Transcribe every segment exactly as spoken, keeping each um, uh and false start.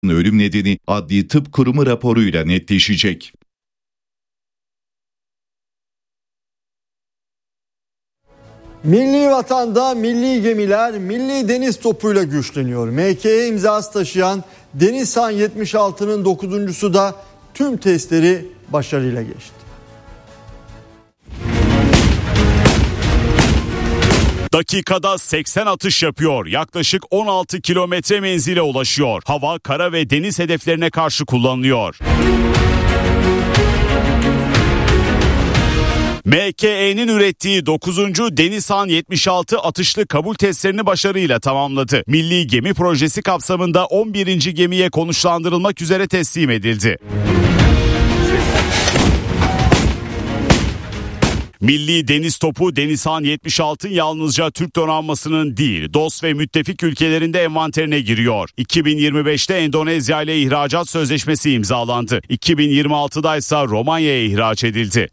ölüm nedeni Adli Tıp Kurumu raporuyla netleşecek. Milli vatanda milli gemiler milli deniz topuyla güçleniyor. M K'ye imzası taşıyan Denizhan yetmiş altının dokuzuncusu da tüm testleri başarıyla geçti. Dakikada seksen atış yapıyor. Yaklaşık on altı kilometre menzile ulaşıyor. Hava, kara ve deniz hedeflerine karşı kullanılıyor. M K E'nin ürettiği dokuzuncu Denizhan yetmiş altı atışlı kabul testlerini başarıyla tamamladı. Milli Gemi Projesi kapsamında on birinci gemiye konuşlandırılmak üzere teslim edildi. Milli deniz topu Denizhan yetmiş altı yalnızca Türk donanmasının değil, dost ve müttefik ülkelerinde envanterine giriyor. iki bin yirmi beşte Endonezya ile ihracat sözleşmesi imzalandı. iki bin yirmi altıda ise Romanya'ya ihraç edildi.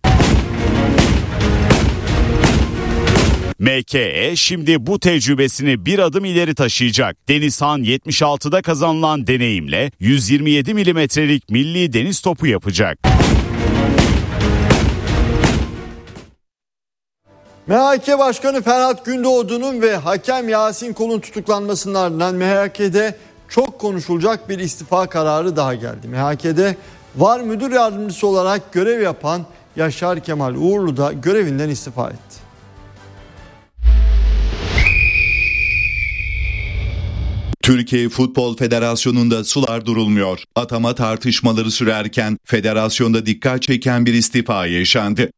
M K E şimdi bu tecrübesini bir adım ileri taşıyacak. Denizhan yetmiş altıda kazanılan deneyimle yüz yirmi yedi milimetrelik milli deniz topu yapacak. M H K Başkanı Ferhat Gündoğdu'nun ve hakem Yasin Kol'un tutuklanmasının ardından M H K'de çok konuşulacak bir istifa kararı daha geldi. M H K'de V A R Müdür Yardımcısı olarak görev yapan Yaşar Kemal Uğurlu da görevinden istifa etti. Türkiye Futbol Federasyonu'nda sular durulmuyor. Atama tartışmaları sürerken federasyonda dikkat çeken bir istifa yaşandı.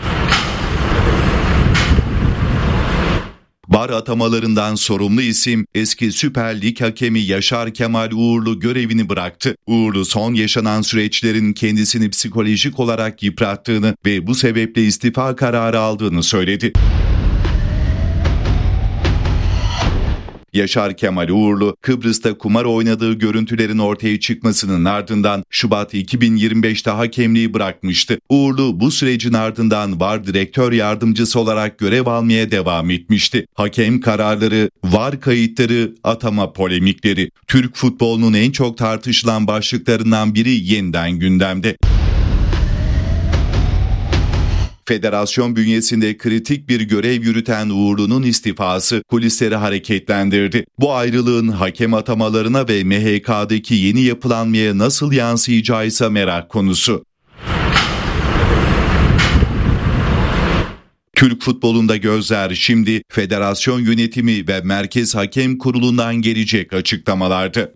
V A R atamalarından sorumlu isim eski Süper Lig hakemi Yaşar Kemal Uğurlu görevini bıraktı. Uğurlu son yaşanan süreçlerin kendisini psikolojik olarak yıprattığını ve bu sebeple istifa kararı aldığını söyledi. Yaşar Kemal Uğurlu, Kıbrıs'ta kumar oynadığı görüntülerin ortaya çıkmasının ardından Şubat iki bin yirmi beşte hakemliği bırakmıştı. Uğurlu bu sürecin ardından V A R Direktör Yardımcısı olarak görev almaya devam etmişti. Hakem kararları, V A R kayıtları, atama polemikleri, Türk futbolunun en çok tartışılan başlıklarından biri yeniden gündemde. Federasyon bünyesinde kritik bir görev yürüten Uğurlu'nun istifası kulisleri hareketlendirdi. Bu ayrılığın hakem atamalarına ve M H K'daki yeni yapılanmaya nasıl yansıyacağı ise merak konusu. Türk futbolunda gözler şimdi federasyon yönetimi ve Merkez Hakem Kurulu'ndan gelecek açıklamalardı.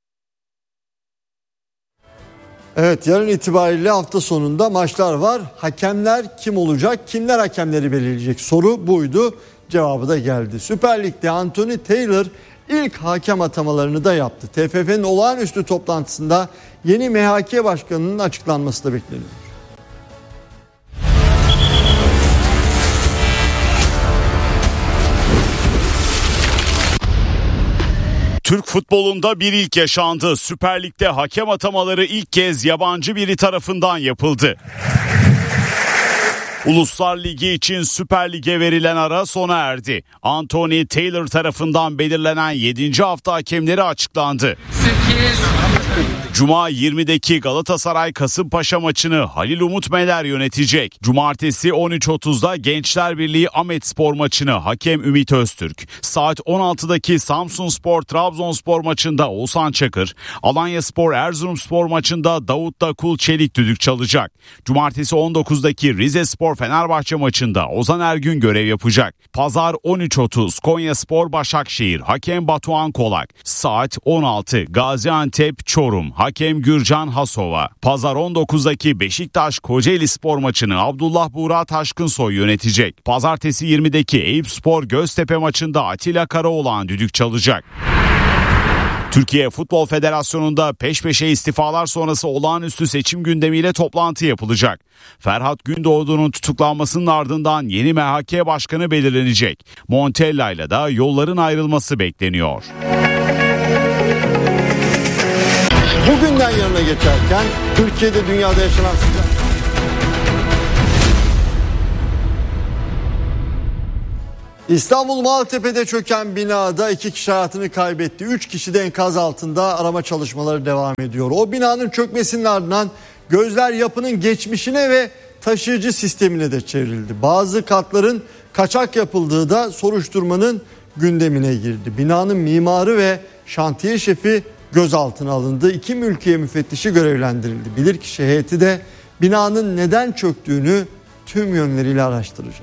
Evet, yarın itibariyle hafta sonunda maçlar var. Hakemler kim olacak? Kimler hakemleri belirleyecek? Soru buydu. Cevabı da geldi. Süper Lig'de Anthony Taylor ilk hakem atamalarını da yaptı. T F F'nin olağanüstü toplantısında yeni M H K Başkanı'nın açıklanması da bekleniyor. Türk futbolunda bir ilk yaşandı. Süper Lig'de hakem atamaları ilk kez yabancı biri tarafından yapıldı. Uluslar Ligi için Süper Lig'e verilen ara sona erdi. Anthony Taylor tarafından belirlenen yedinci hafta hakemleri açıklandı. Cuma yirmideki Galatasaray Kasımpaşa maçını Halil Umut Meler yönetecek. Cumartesi on üç otuzda Gençler Birliği Ahmetspor maçını hakem Ümit Öztürk. Saat on altıdaki Samsunspor Trabzonspor maçında Oğuzhan Çakır. Alanyaspor Erzurumspor maçında Davut Dakul Çelik düdük çalacak. Cumartesi on dokuzdaki Rizespor Fenerbahçe maçında Ozan Ergün görev yapacak. Pazar on üç otuz Konyaspor Başakşehir hakem Batuhan Kolak. Saat on altı Gaziantep Çorum hakem Gürcan Hasova. Pazar on dokuzdaki Beşiktaş Kocaeli Spor maçını Abdullah Buğra Taşkınsoy yönetecek. Pazartesi yirmideki Eyüpspor Göztepe maçında Atilla Karaoğlan düdük çalacak. Türkiye Futbol Federasyonu'nda peş peşe istifalar sonrası olağanüstü seçim gündemiyle toplantı yapılacak. Ferhat Gündoğdu'nun tutuklanmasının ardından yeni M H K Başkanı belirlenecek. Montella ile de yolların ayrılması bekleniyor. Bugünden yarına geçerken Türkiye'de dünyada yaşanan sıcak. İstanbul Maltepe'de çöken binada iki kişi hayatını kaybetti. Üç kişi de enkaz altında, arama çalışmaları devam ediyor. O binanın çökmesinin ardından gözler yapının geçmişine ve taşıyıcı sistemine de çevrildi. Bazı katların kaçak yapıldığı da soruşturmanın gündemine girdi. Binanın mimarı ve şantiye şefi gözaltına alındı. İki mülkiye müfettişi görevlendirildi. Bilirkişi heyeti de binanın neden çöktüğünü tüm yönleriyle araştıracak.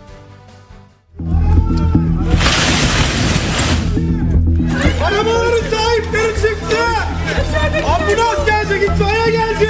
Arabaların sahipleri çıktı. Ambulans gelecek, itfaiye gelecek.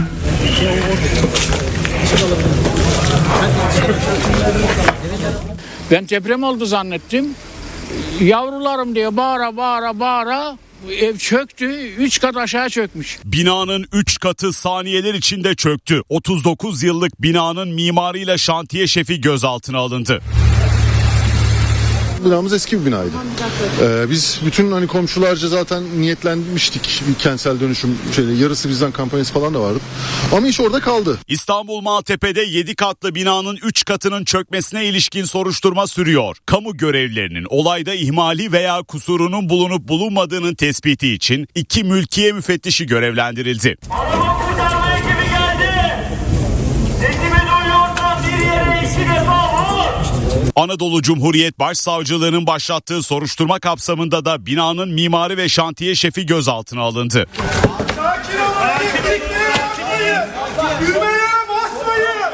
Ben deprem oldu zannettim. Yavrularım diye bağıra bağıra bağıra ev çöktü. Üç kat aşağı çökmüş. Binanın üç katı saniyeler içinde çöktü. otuz dokuz yıllık binanın mimarıyla şantiye şefi gözaltına alındı. Binamız eski bir binaydı. Ee, biz bütün hani komşularca zaten niyetlenmiştik bir kentsel dönüşüm şeyle, yarısı bizden kampanyası falan da vardı. Ama iş orada kaldı. İstanbul Maltepe'de yedi katlı binanın üç katının çökmesine ilişkin soruşturma sürüyor. Kamu görevlilerinin olayda ihmali veya kusurunun bulunup bulunmadığının tespiti için iki mülkiye müfettişi görevlendirildi. Araba kurtarma ekibi geldi. Sesimi duyuyorsan bir yere iki defa vur. Anadolu Cumhuriyet Başsavcılığı'nın başlattığı soruşturma kapsamında da binanın mimarı ve şantiye şefi gözaltına alındı. Sakin olun. Elektriklere basmayın. Düğmeye basmayın.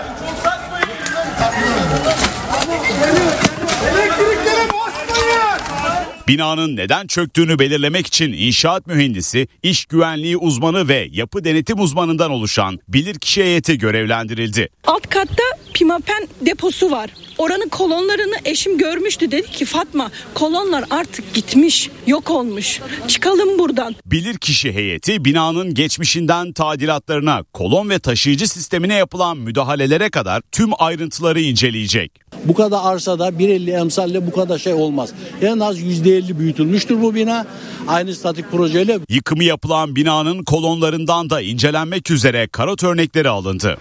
Elektriklere basmayın. Binanın neden çöktüğünü belirlemek için inşaat mühendisi, iş güvenliği uzmanı ve yapı denetim uzmanından oluşan bilirkişi heyeti görevlendirildi. Alt katta pimapen deposu var. Oranın kolonlarını eşim görmüştü. Dedi ki Fatma, kolonlar artık gitmiş, yok olmuş. Çıkalım buradan. Bilirkişi heyeti binanın geçmişinden tadilatlarına, kolon ve taşıyıcı sistemine yapılan müdahalelere kadar tüm ayrıntıları inceleyecek. Bu kadar arsada bir elli emsalle bu kadar şey olmaz. En az yüzde elli büyütülmüştür bu bina. Aynı statik projeyle. Yıkımı yapılan binanın kolonlarından da incelenmek üzere karot örnekleri alındı.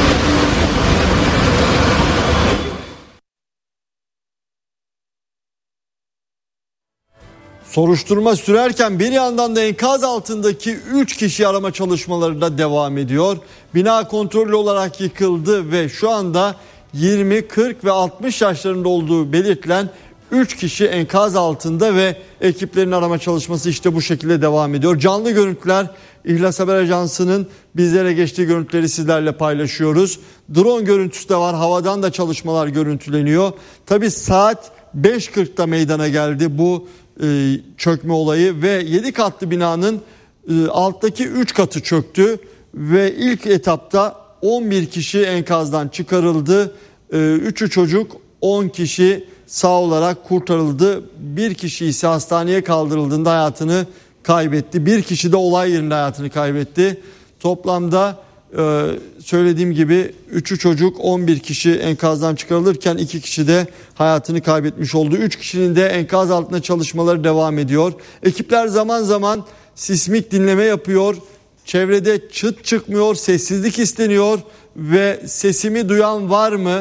Soruşturma sürerken bir yandan da enkaz altındaki üç kişi arama çalışmaları da devam ediyor. Bina kontrollü olarak yıkıldı ve şu anda yirmi, kırk ve altmış yaşlarında olduğu belirtilen üç kişi enkaz altında ve ekiplerin arama çalışması işte bu şekilde devam ediyor. Canlı görüntüler, İhlas Haber Ajansı'nın bizlere geçtiği görüntüleri sizlerle paylaşıyoruz. Drone görüntüsü de var, havadan da çalışmalar görüntüleniyor. Tabii saat beş kırkta meydana geldi bu e, çökme olayı ve yedi katlı binanın e, alttaki üç katı çöktü ve ilk etapta on bir kişi enkazdan çıkarıldı. üçü çocuk, on kişi sağ olarak kurtarıldı. Bir kişi ise hastaneye kaldırıldığında hayatını kaybetti. Bir kişi de olay yerinde hayatını kaybetti. Toplamda söylediğim gibi üçü çocuk, on bir kişi enkazdan çıkarılırken iki kişi de hayatını kaybetmiş oldu. üç kişinin de enkaz altında çalışmaları devam ediyor. Ekipler zaman zaman sismik dinleme yapıyor. Çevrede çıt çıkmıyor, sessizlik isteniyor ve sesimi duyan var mı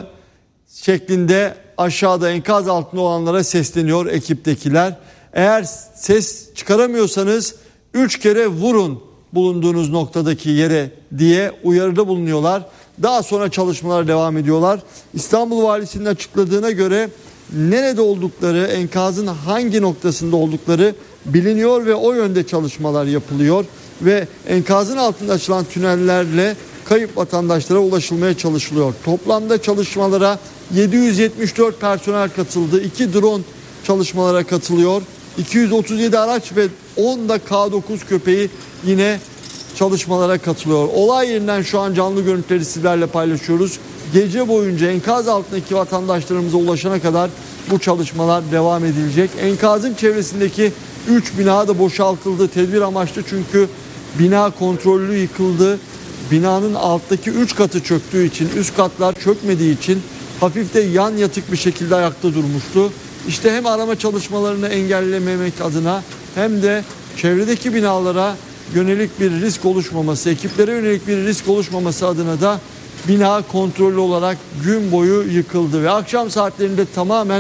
şeklinde aşağıda enkaz altında olanlara sesleniyor ekiptekiler. Eğer ses çıkaramıyorsanız üç kere vurun bulunduğunuz noktadaki yere diye uyarıda bulunuyorlar. Daha sonra çalışmalar devam ediyorlar. İstanbul Valisi'nin açıkladığına göre nerede oldukları, enkazın hangi noktasında oldukları biliniyor ve o yönde çalışmalar yapılıyor. Ve enkazın altında açılan tünellerle kayıp vatandaşlara ulaşılmaya çalışılıyor. Toplamda çalışmalara yedi yüz yetmiş dört personel katıldı. iki drone çalışmalara katılıyor. iki yüz otuz yedi araç ve on da K dokuz köpeği yine çalışmalara katılıyor. Olay yerinden şu an canlı görüntüleri sizlerle paylaşıyoruz. Gece boyunca enkaz altındaki vatandaşlarımıza ulaşana kadar bu çalışmalar devam edilecek. Enkazın çevresindeki üç bina da boşaltıldı. Tedbir amaçlı çünkü bina kontrollü yıkıldı. Binanın alttaki üç katı çöktüğü için, üst katlar çökmediği için hafif de yan yatık bir şekilde ayakta durmuştu. İşte hem arama çalışmalarını engellememek adına hem de çevredeki binalara yönelik bir risk oluşmaması, ekiplere yönelik bir risk oluşmaması adına da bina kontrollü olarak gün boyu yıkıldı ve akşam saatlerinde tamamen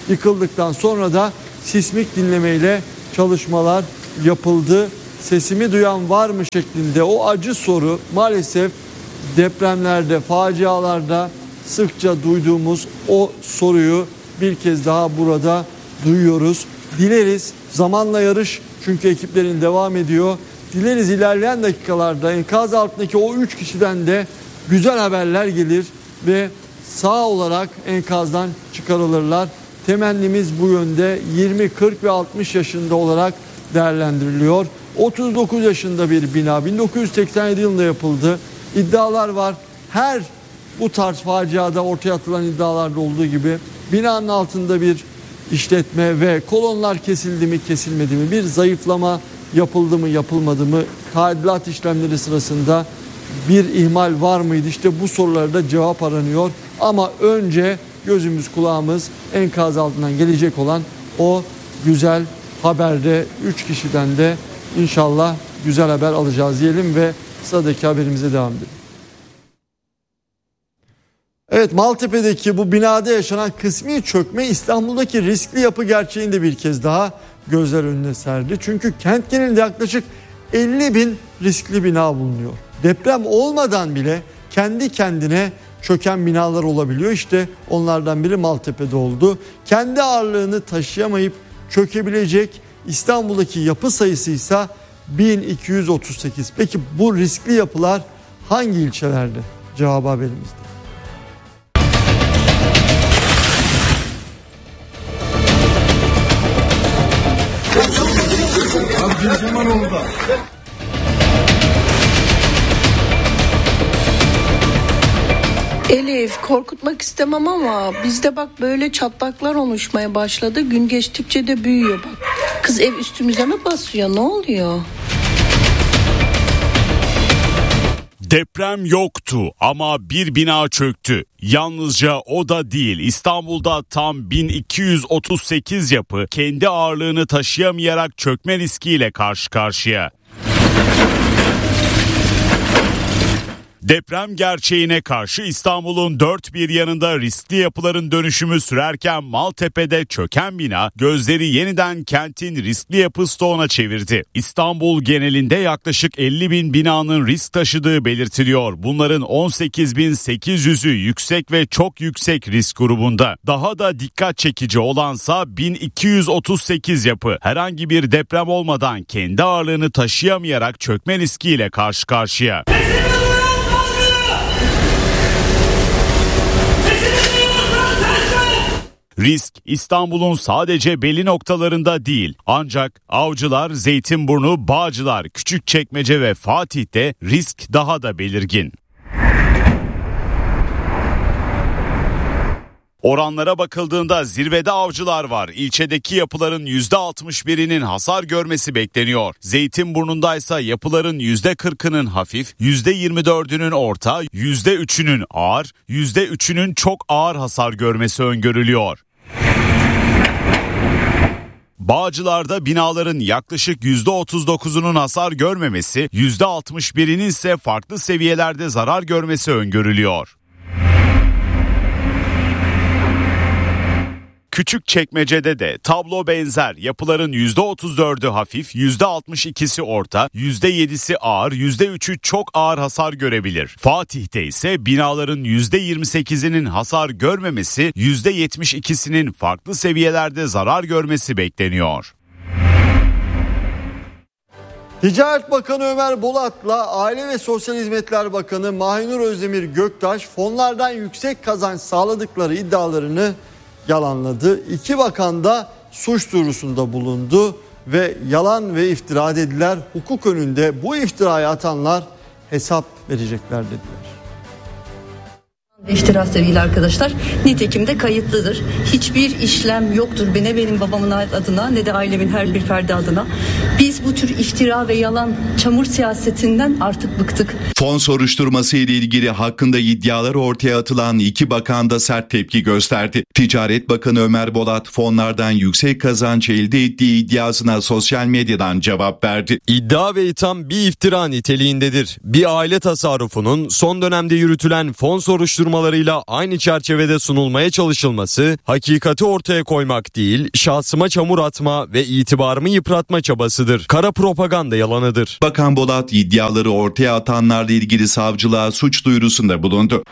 Yıkıldıktan sonra da sismik dinlemeyle çalışmalar yapıldı. Sesimi duyan var mı şeklinde o acı soru maalesef depremlerde, facialarda sıkça duyduğumuz o soruyu bir kez daha burada duyuyoruz. Dileriz zamanla yarış, çünkü ekiplerin devam ediyor. Dileriz ilerleyen dakikalarda enkaz altındaki o üç kişiden de güzel haberler gelir ve sağ olarak enkazdan çıkarılırlar. Temennimiz bu yönde. yirmi, kırk ve altmış yaşında olarak değerlendiriliyor. otuz dokuz yaşında bir bina, bin dokuz yüz seksen yedi yılında yapıldı. İddialar var. Her bu tarz faciada ortaya atılan iddialarda olduğu gibi binanın altında bir işletme ve kolonlar kesildi mi kesilmedi mi, bir zayıflama yapıldı mı yapılmadı mı, tadilat işlemleri sırasında bir ihmal var mıydı? İşte bu sorularda cevap aranıyor. Ama önce gözümüz kulağımız enkaz altından gelecek olan o güzel haberde, üç kişiden de inşallah güzel haber alacağız diyelim ve sıradaki haberimize devam edelim. Evet, Maltepe'deki bu binada yaşanan kısmi çökme İstanbul'daki riskli yapı gerçeğini de bir kez daha gözler önüne serdi. Çünkü kent genelinde yaklaşık elli bin riskli bina bulunuyor. Deprem olmadan bile kendi kendine çöken binalar olabiliyor. İşte onlardan biri Maltepe'de oldu. Kendi ağırlığını taşıyamayıp çökebilecek İstanbul'daki yapı sayısı ise bin iki yüz otuz sekiz. Peki bu riskli yapılar hangi ilçelerde? Cevabı haberimizde. Elif, korkutmak istemem ama bizde bak böyle çatlaklar oluşmaya başladı. Gün geçtikçe de büyüyor bak. Kız ev üstümüze mi basıyor? Ne oluyor? Deprem yoktu ama bir bina çöktü. Yalnızca o da değil, İstanbul'da tam bin iki yüz otuz sekiz yapı kendi ağırlığını taşıyamayarak çökme riskiyle karşı karşıya. Deprem gerçeğine karşı İstanbul'un dört bir yanında riskli yapıların dönüşümü sürerken Maltepe'de çöken bina gözleri yeniden kentin riskli yapı stoğuna çevirdi. İstanbul genelinde yaklaşık elli bin binanın risk taşıdığı belirtiliyor. Bunların on sekiz bin sekiz yüzü yüksek ve çok yüksek risk grubunda. Daha da dikkat çekici olansa bin iki yüz otuz sekiz yapı herhangi bir deprem olmadan kendi ağırlığını taşıyamayarak çökme riskiyle karşı karşıya. Risk İstanbul'un sadece belli noktalarında değil, ancak Avcılar, Zeytinburnu, Bağcılar, Küçükçekmece ve Fatih'te risk daha da belirgin. Oranlara bakıldığında zirvede Avcılar var. İlçedeki yapıların yüzde altmış birinin hasar görmesi bekleniyor. Zeytinburnu'ndaysa yapıların yüzde kırkının hafif, yüzde yirmi dördünün orta, yüzde üçünün ağır, yüzde üçünün çok ağır hasar görmesi öngörülüyor. Bağcılar'da binaların yaklaşık yüzde otuz dokuzunun hasar görmemesi, yüzde altmış birinin ise farklı seviyelerde zarar görmesi öngörülüyor. Küçükçekmece'de de tablo benzer. Yapıların yüzde otuz dördü hafif, yüzde altmış ikisi orta, yüzde yedisi ağır, yüzde üçü çok ağır hasar görebilir. Fatih'te ise binaların yüzde yirmi sekizinin hasar görmemesi, yüzde yetmiş ikisinin farklı seviyelerde zarar görmesi bekleniyor. Ticaret Bakanı Ömer Bolat'la Aile ve Sosyal Hizmetler Bakanı Mahinur Özdemir Göktaş fonlardan yüksek kazanç sağladıkları iddialarını yalanladı. İki bakan da suç duyurusunda bulundu ve yalan ve iftira dediler. Hukuk önünde bu iftirayı atanlar hesap verecekler dediler. İftira sevgili arkadaşlar, nitekim de kayıtlıdır. Hiçbir işlem yoktur ne benim babamın adına ne de ailemin her bir ferdi adına. Biz bu tür iftira ve yalan çamur siyasetinden artık bıktık. Fon soruşturması ile ilgili hakkında iddialar ortaya atılan iki bakan da sert tepki gösterdi. Ticaret Bakanı Ömer Bolat fonlardan yüksek kazanç elde ettiği iddiasına sosyal medyadan cevap verdi. İddia ve itham bir iftira niteliğindedir. Bir aile tasarrufunun son dönemde yürütülen fon soruşturması soruşturmalarıyla aynı çerçevede sunulmaya çalışılması, hakikati ortaya koymak değil, şahsıma çamur atma ve itibarımı yıpratma çabasıdır. Kara propaganda yalanıdır. Bakan Bolat iddiaları ortaya atanlarla ilgili savcılığa suç duyurusunda bulundu.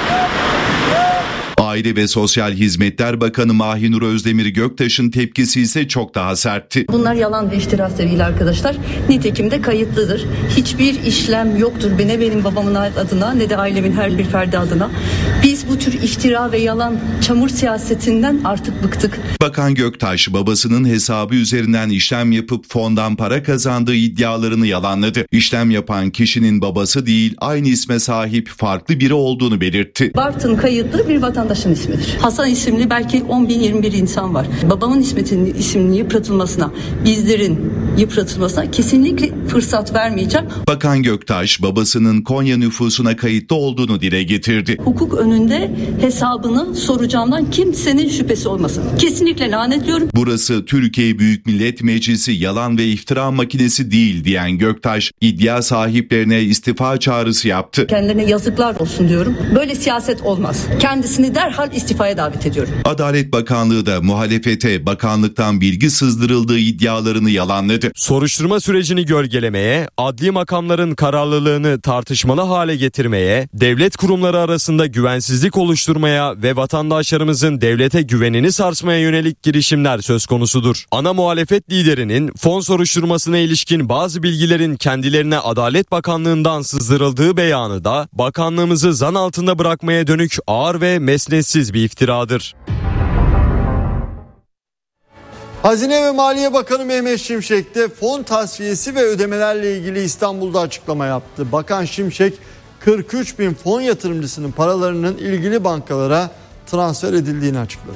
Aile ve Sosyal Hizmetler Bakanı Mahinur Özdemir Göktaş'ın tepkisi ise çok daha sertti. Bunlar yalan ve iftira sevgili arkadaşlar. Nitekim de kayıtlıdır. Hiçbir işlem yoktur ne benim babamın adına ne de ailemin her bir ferdi adına. Biz bu tür iftira ve yalan çamur siyasetinden artık bıktık. Bakan Göktaş babasının hesabı üzerinden işlem yapıp fondan para kazandığı iddialarını yalanladı. İşlem yapan kişinin babası değil, aynı isme sahip farklı biri olduğunu belirtti. Bartın kayıtlı bir vatandaşın ismidir. Hasan isimli belki on bin yirmi bir insan var. Babamın isminin isminin yıpratılmasına, bizlerin yıpratılmasına kesinlikle fırsat vermeyeceğim. Bakan Göktaş babasının Konya nüfusuna kayıtlı olduğunu dile getirdi. Hukuk önünde hesabını soracağımdan kimsenin şüphesi olmasın. Kesinlikle lanetliyorum. Burası Türkiye Büyük Millet Meclisi yalan ve iftira makinesi değil diyen Göktaş iddia sahiplerine istifa çağrısı yaptı. Kendilerine yazıklar olsun diyorum. Böyle siyaset olmaz. Kendisini derhal istifaya davet ediyorum. Adalet Bakanlığı da muhalefete bakanlıktan bilgi sızdırıldığı iddialarını yalanladı. Soruşturma sürecini gölgelemeye, adli makamların kararlılığını tartışmalı hale getirmeye, devlet kurumları arasında güvensizlik oluşturmaya ve vatandaşlarımızın devlete güvenini sarsmaya yönelik girişimler söz konusudur. Ana muhalefet liderinin fon soruşturmasına ilişkin bazı bilgilerin kendilerine Adalet Bakanlığı'ndan sızdırıldığı beyanı da bakanlığımızı zan altında bırakmaya dönük ağır ve mesnetsiz bir iftiradır. Hazine ve Maliye Bakanı Mehmet Şimşek de fon tasfiyesi ve ödemelerle ilgili İstanbul'da açıklama yaptı. Bakan Şimşek kırk üç bin fon yatırımcısının paralarının ilgili bankalara transfer edildiğini açıkladı.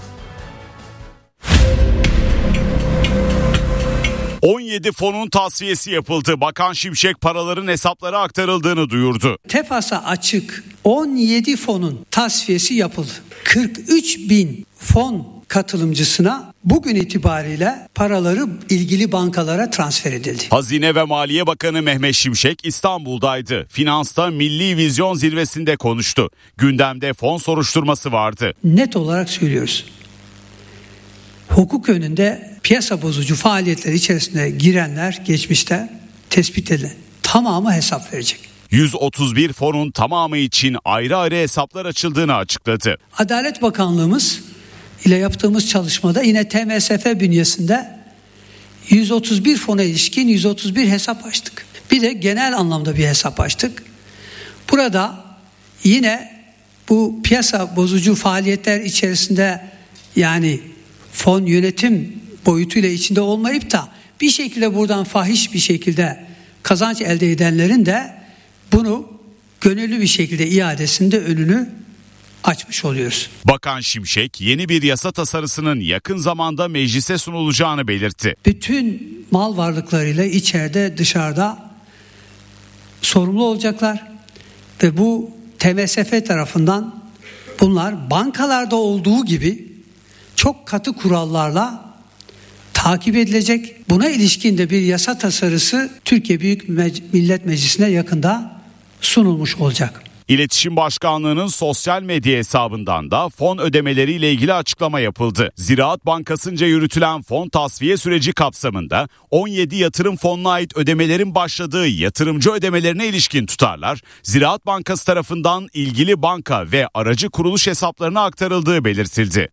on yedi fonun tasfiyesi yapıldı. Bakan Şimşek paraların hesaplara aktarıldığını duyurdu. TEFAS'a açık on yedi fonun tasfiyesi yapıldı. kırk üç bin fon katılımcısına bugün itibariyle paraları ilgili bankalara transfer edildi. Hazine ve Maliye Bakanı Mehmet Şimşek İstanbul'daydı. Finans'ta Milli Vizyon Zirvesi'nde konuştu. Gündemde fon soruşturması vardı. Net olarak söylüyoruz. Hukuk önünde piyasa bozucu faaliyetler içerisine girenler geçmişte tespit edilen tamamı hesap verecek. yüz otuz bir fonun tamamı için ayrı ayrı hesaplar açıldığını açıkladı. Adalet Bakanlığımız ile yaptığımız çalışmada yine T M S F bünyesinde yüz otuz bir fona ilişkin yüz otuz bir hesap açtık. Bir de genel anlamda bir hesap açtık. Burada yine bu piyasa bozucu faaliyetler içerisinde yani fon yönetim boyutuyla içinde olmayıp da bir şekilde buradan fahiş bir şekilde kazanç elde edenlerin de bunu gönüllü bir şekilde iadesinde önünü açmış oluyoruz. Bakan Şimşek yeni bir yasa tasarısının yakın zamanda meclise sunulacağını belirtti. Bütün mal varlıklarıyla içeride dışarıda sorumlu olacaklar ve bu T M S F tarafından bunlar bankalarda olduğu gibi çok katı kurallarla takip edilecek. Buna ilişkin de bir yasa tasarısı Türkiye Büyük Millet Meclisi'ne yakında sunulmuş olacak. İletişim Başkanlığı'nın sosyal medya hesabından da fon ödemeleriyle ilgili açıklama yapıldı. Ziraat Bankası'nca yürütülen fon tasfiye süreci kapsamında on yedi yatırım fonuna ait ödemelerin başladığı yatırımcı ödemelerine ilişkin tutarlar, Ziraat Bankası tarafından ilgili banka ve aracı kuruluş hesaplarına aktarıldığı belirtildi.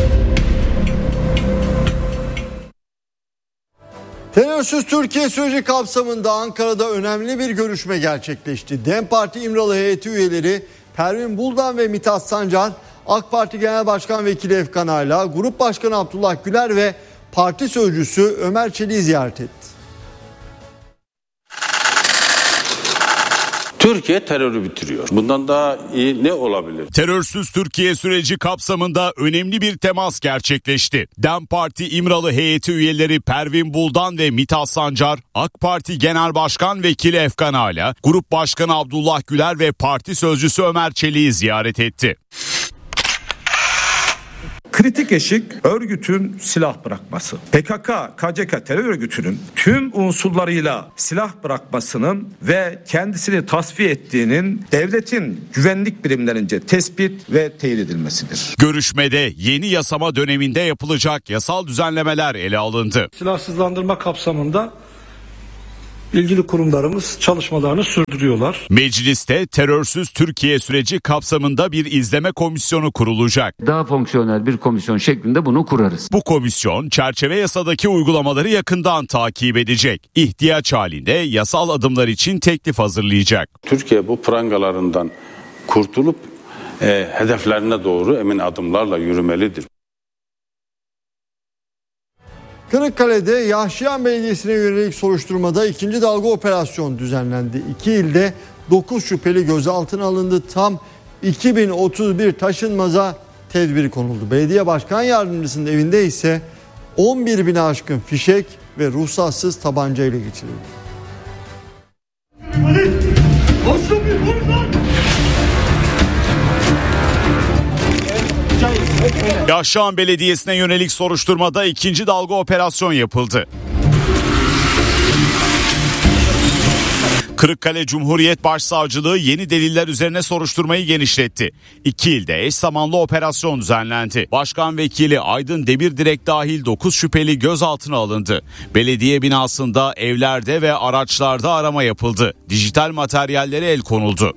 Terörsüz Türkiye süreci kapsamında Ankara'da önemli bir görüşme gerçekleşti. DEM Parti İmralı heyeti üyeleri Pervin Buldan ve Mithat Sancar, AK Parti Genel Başkan Vekili Efkan Ayla, Grup Başkanı Abdullah Güler ve Parti Sözcüsü Ömer Çelik'i ziyaret etti. Türkiye terörü bitiriyor. Bundan daha iyi ne olabilir? Terörsüz Türkiye süreci kapsamında önemli bir temas gerçekleşti. DEM Parti İmralı heyeti üyeleri Pervin Buldan ve Mithat Sancar, AK Parti Genel Başkan Vekili Efkan Ayla, Grup Başkanı Abdullah Güler ve Parti Sözcüsü Ömer Çelik'i ziyaret etti. Kritik eşik örgütün silah bırakması. P K K K C K terör örgütünün tüm unsurlarıyla silah bırakmasının ve kendisini tasfiye ettiğinin devletin güvenlik birimlerince tespit ve teyit edilmesidir. Görüşmede yeni yasama döneminde yapılacak yasal düzenlemeler ele alındı. Silahsızlandırma kapsamında ilgili kurumlarımız çalışmalarını sürdürüyorlar. Mecliste terörsüz Türkiye süreci kapsamında bir izleme komisyonu kurulacak. Daha fonksiyonel bir komisyon şeklinde bunu kurarız. Bu komisyon çerçeve yasadaki uygulamaları yakından takip edecek. İhtiyaç halinde yasal adımlar için teklif hazırlayacak. Türkiye bu prangalarından kurtulup e, hedeflerine doğru emin adımlarla yürümelidir. Kırıkkale'de Yahşiyan Belediyesi'ne yönelik soruşturmada ikinci dalga operasyon düzenlendi. İki ilde dokuz şüpheli gözaltına alındı. Tam iki bin otuz bir taşınmaza tedbir konuldu. Belediye Başkan Yardımcısının evinde ise on bir bine aşkın fişek ve ruhsatsız tabanca ile geçirildi. Yahşiyan Belediyesi'ne yönelik soruşturmada ikinci dalga operasyon yapıldı. Kırıkkale Cumhuriyet Başsavcılığı yeni deliller üzerine soruşturmayı genişletti. İki ilde eş zamanlı operasyon düzenlendi. Başkan Vekili Aydın Demirdirek dahil dokuz şüpheli gözaltına alındı. Belediye binasında, evlerde ve araçlarda arama yapıldı. Dijital materyallere el konuldu.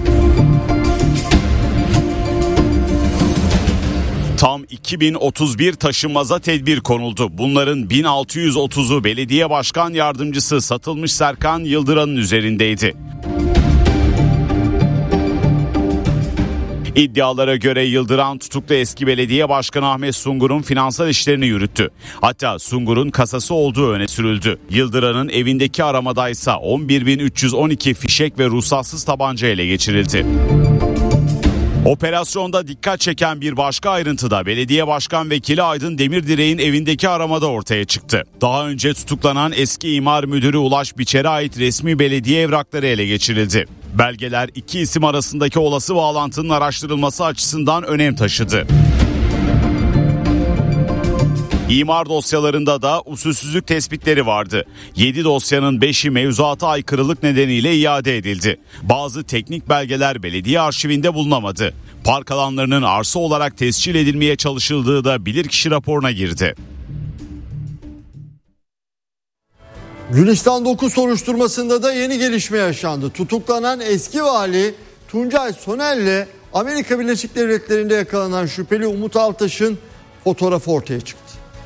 Tam iki bin otuz bir taşınmaza tedbir konuldu. Bunların bin altı yüz otuzu Belediye Başkan Yardımcısı Satılmış Serkan Yıldıran'ın üzerindeydi. İddialara göre Yıldıran tutuklu eski belediye başkanı Ahmet Sungur'un finansal işlerini yürüttü. Hatta Sungur'un kasası olduğu öne sürüldü. Yıldıran'ın evindeki aramadaysa on bir bin üç yüz on iki fişek ve ruhsatsız tabanca ele geçirildi. Operasyonda dikkat çeken bir başka ayrıntı da Belediye Başkan Vekili Aydın Demirdirek'in evindeki aramada ortaya çıktı. Daha önce tutuklanan eski imar müdürü Ulaş Biçer'e ait resmi belediye evrakları ele geçirildi. Belgeler iki isim arasındaki olası bağlantının araştırılması açısından önem taşıdı. İmar dosyalarında da usulsüzlük tespitleri vardı. yedi dosyanın beşi mevzuata aykırılık nedeniyle iade edildi. Bazı teknik belgeler belediye arşivinde bulunamadı. Park alanlarının arsa olarak tescil edilmeye çalışıldığı da bilirkişi raporuna girdi. Gülistan dokuz soruşturmasında da yeni gelişme yaşandı. Tutuklanan eski vali Tuncay Soner'le Amerika Birleşik Devletleri'nde yakalanan şüpheli Umut Altaş'ın fotoğrafı ortaya çıktı.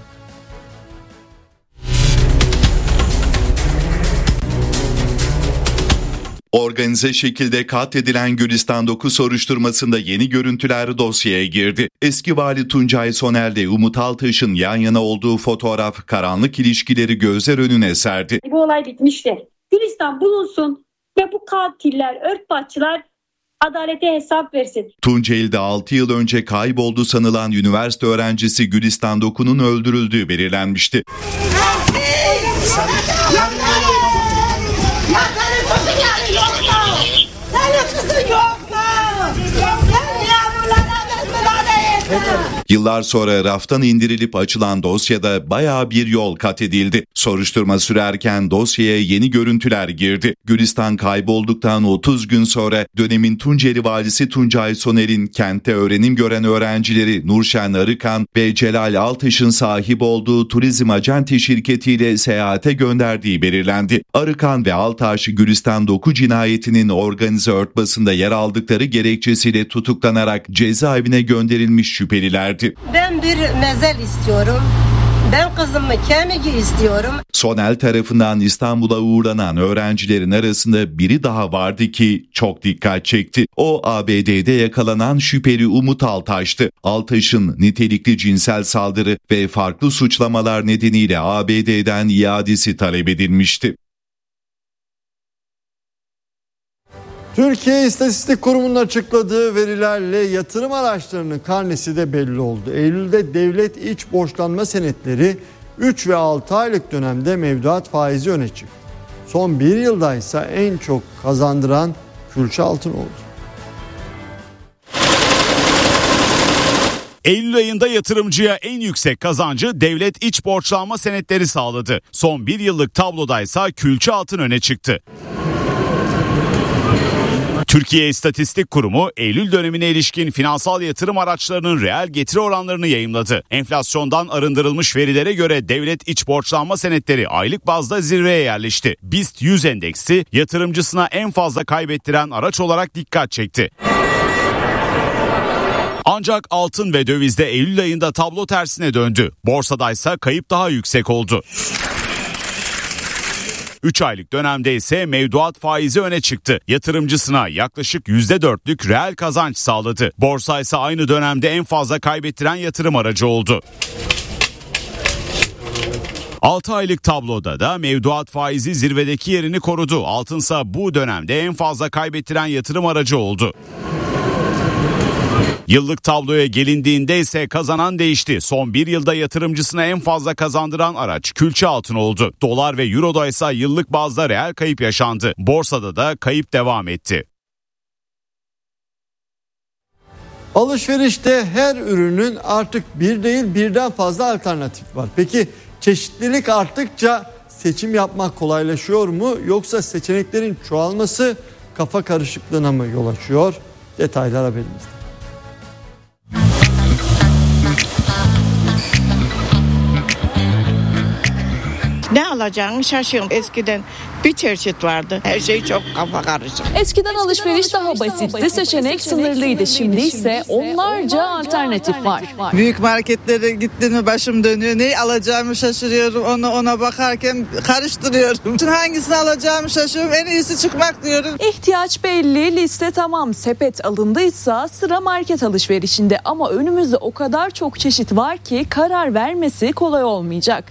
Organize şekilde katledilen Gülistan dokuz soruşturmasında yeni görüntüler dosyaya girdi. Eski vali Tuncay Soner'le Umut Altaş'ın yan yana olduğu fotoğraf karanlık ilişkileri gözler önüne serdi. Bu olay bitmişti. Gülistan bulunsun ve bu katiller, örtbasçılar adalete hesap versin. Tunceli'de altı yıl önce kayboldu sanılan üniversite öğrencisi Gülistan dokuz'un öldürüldüğü belirlenmişti. Yıllar sonra raftan indirilip açılan dosyada bayağı bir yol kat edildi. Soruşturma sürerken dosyaya yeni görüntüler girdi. Gülistan kaybolduktan otuz gün sonra dönemin Tunceli valisi Tuncay Soner'in kentte öğrenim gören öğrencileri Nurşen Arıkan ve Celal Altaş'ın sahip olduğu turizm acenti şirketiyle seyahate gönderdiği belirlendi. Arıkan ve Altaş Gülistan dokuz cinayetinin organize örtbasında yer aldıkları gerekçesiyle tutuklanarak cezaevine gönderilmiş şüphelilerdi. Ben bir mezel istiyorum. Ben kızımı kemigi istiyorum. Sonel tarafından İstanbul'a uğurlanan öğrencilerin arasında biri daha vardı ki çok dikkat çekti. O A B D'de yakalanan şüpheli Umut Altaş'tı. Altaş'ın nitelikli cinsel saldırı ve farklı suçlamalar nedeniyle A B D'den iadesi talep edilmişti. Türkiye İstatistik Kurumu'nun açıkladığı verilerle yatırım araçlarının karnesi de belli oldu. Eylül'de devlet iç borçlanma senetleri üç ve altı aylık dönemde mevduat faizi öne çıktı. Son bir yılda ise en çok kazandıran külçe altın oldu. Eylül ayında yatırımcıya en yüksek kazancı devlet iç borçlanma senetleri sağladı. Son bir yıllık tablodaysa külçe altın öne çıktı. Türkiye İstatistik Kurumu Eylül dönemine ilişkin finansal yatırım araçlarının reel getiri oranlarını yayımladı. Enflasyondan arındırılmış verilere göre devlet iç borçlanma senetleri aylık bazda zirveye yerleşti. BIST yüz endeksi yatırımcısına en fazla kaybettiren araç olarak dikkat çekti. Ancak altın ve dövizde Eylül ayında tablo tersine döndü. Borsadaysa kayıp daha yüksek oldu. üç aylık dönemde ise mevduat faizi öne çıktı. Yatırımcısına yaklaşık yüzde dörtlük reel kazanç sağladı. Borsa ise aynı dönemde en fazla kaybettiren yatırım aracı oldu. altı aylık tabloda da mevduat faizi zirvedeki yerini korudu. Altınsa bu dönemde en fazla kaybettiren yatırım aracı oldu. Yıllık tabloya gelindiğinde ise kazanan değişti. Son bir yılda yatırımcısına en fazla kazandıran araç külçe altın oldu. Dolar ve Euro'da ise yıllık bazda reel kayıp yaşandı. Borsada da kayıp devam etti. Alışverişte her ürünün artık bir değil birden fazla alternatif var. Peki çeşitlilik arttıkça seçim yapmak kolaylaşıyor mu? Yoksa seçeneklerin çoğalması kafa karışıklığına mı yol açıyor? Detaylar haberimizde. Ne alacağını şaşıyorum. Eskiden bir çeşit vardı. Her şey çok kafa karışık. Eskiden alışveriş daha basitti, seçenek sınırlıydı. Şimdi ise onlarca alternatif var. Büyük marketlere gittin mi başım dönüyor. Neyi alacağımı şaşırıyorum. Ona ona bakarken karıştırıyorum. Hangisini alacağımı şaşırıyorum. En iyisi çıkmak diyorum. İhtiyaç belli, liste tamam. Sepet alındıysa sıra market alışverişinde. Ama önümüzde o kadar çok çeşit var ki karar vermesi kolay olmayacak.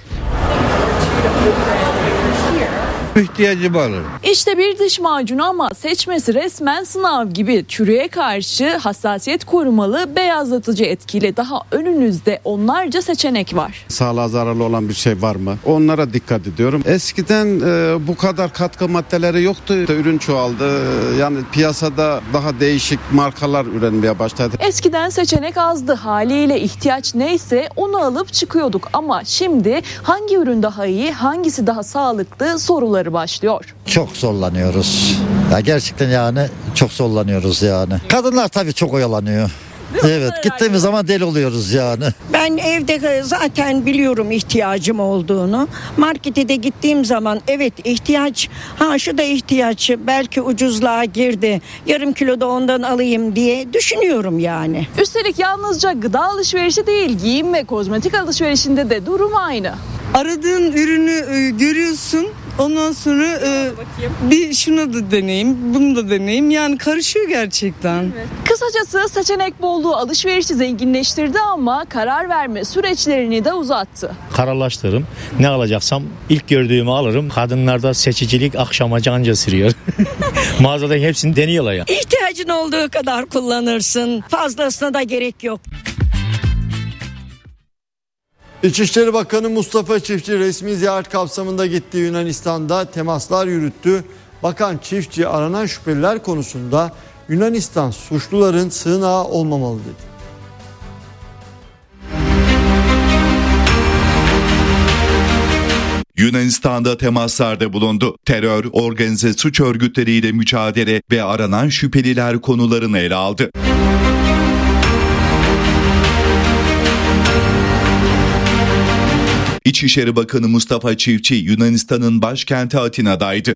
İhtiyacımı alırım. İşte bir diş macunu ama seçmesi resmen sınav gibi. Çürüğe karşı hassasiyet korumalı, beyazlatıcı etkili. Daha önünüzde onlarca seçenek var. Sağlığa zararlı olan bir şey var mı? Onlara dikkat ediyorum. Eskiden e, bu kadar katkı maddeleri yoktu. Ürün çoğaldı. Yani piyasada daha değişik markalar üretmeye başladı. Eskiden seçenek azdı. Haliyle ihtiyaç neyse onu alıp çıkıyorduk. Ama şimdi hangi ürün daha iyi, hangisi daha sağlıklı soruları başlıyor. Çok zorlanıyoruz. Ya gerçekten yani çok zorlanıyoruz yani. Kadınlar tabii çok oyalanıyor. Evet, gittiğimiz zaman deli oluyoruz yani. Ben evde zaten biliyorum ihtiyacım olduğunu. Markete de gittiğim zaman evet ihtiyaç, ha şu da ihtiyaç, belki ucuzluğa girdi. Yarım kilo da ondan alayım diye düşünüyorum yani. Üstelik yalnızca gıda alışverişi değil, giyim ve kozmetik alışverişinde de durum aynı. Aradığın ürünü e, görüyorsun. Ondan sonra e, bir şunu da deneyim, bunu da deneyim. Yani karışıyor gerçekten. Evet. Kısacası seçenek bolluğu alışverişi zenginleştirdi ama karar verme süreçlerini de uzattı. Kararlaştırırım. Ne alacaksam ilk gördüğümü alırım. Kadınlarda seçicilik akşamaca anca sürüyor. Mağazada hepsini deniyorlar ya. İhtiyacın olduğu kadar kullanırsın. Fazlasına da gerek yok. İçişleri Bakanı Mustafa Çiftçi resmi ziyaret kapsamında gittiği Yunanistan'da temaslar yürüttü. Bakan Çiftçi aranan şüpheliler konusunda Yunanistan suçluların sığınağı olmamalı dedi. Yunanistan'da temaslarda bulundu. Terör, organize suç örgütleriyle mücadele ve aranan şüpheliler konularını ele aldı. İçişleri Bakanı Mustafa Çiftçi Yunanistan'ın başkenti Atina'daydı.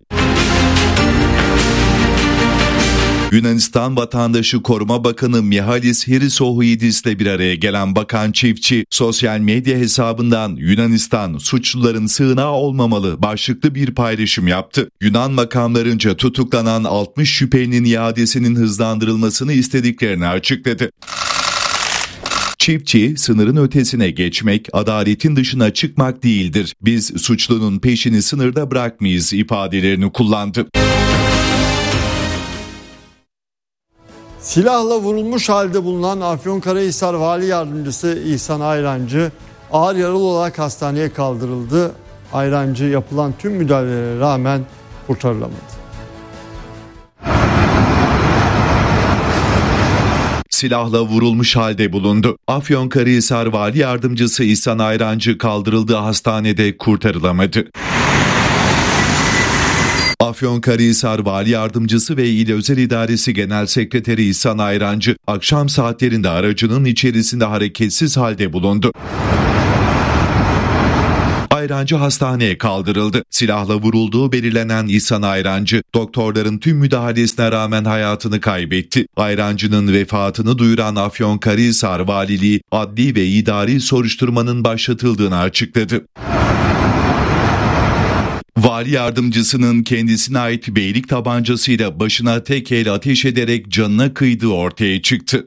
Yunanistan Vatandaşı Koruma Bakanı Mihalis Hristohoidis ile bir araya gelen Bakan Çiftçi, sosyal medya hesabından Yunanistan suçluların sığınağı olmamalı başlıklı bir paylaşım yaptı. Yunan makamlarınca tutuklanan altmış şüphelinin iadesinin hızlandırılmasını istediklerini açıkladı. Çiftçi, sınırın ötesine geçmek, adaletin dışına çıkmak değildir. Biz suçlunun peşini sınırda bırakmayız ifadelerini kullandı. Silahla vurulmuş halde bulunan Afyonkarahisar Vali Yardımcısı İhsan Ayrancı ağır yaralı olarak hastaneye kaldırıldı. Ayrancı yapılan tüm müdahalelere rağmen kurtarılamadı. silahla vurulmuş halde bulundu. Afyonkarahisar Vali Yardımcısı İhsan Ayrancı kaldırıldığı hastanede kurtarılamadı. Afyonkarahisar Vali Yardımcısı ve İl Özel İdaresi Genel Sekreteri İhsan Ayrancı akşam saatlerinde aracının içerisinde hareketsiz halde bulundu. Ayrancı hastaneye kaldırıldı. Silahla vurulduğu belirlenen İhsan Ayrancı, doktorların tüm müdahalesine rağmen hayatını kaybetti. Ayrancı'nın vefatını duyuran Afyonkarahisar Valiliği, adli ve idari soruşturmanın başlatıldığını açıkladı. Vali yardımcısının kendisine ait beylik tabancasıyla başına tek el ateş ederek canına kıydığı ortaya çıktı.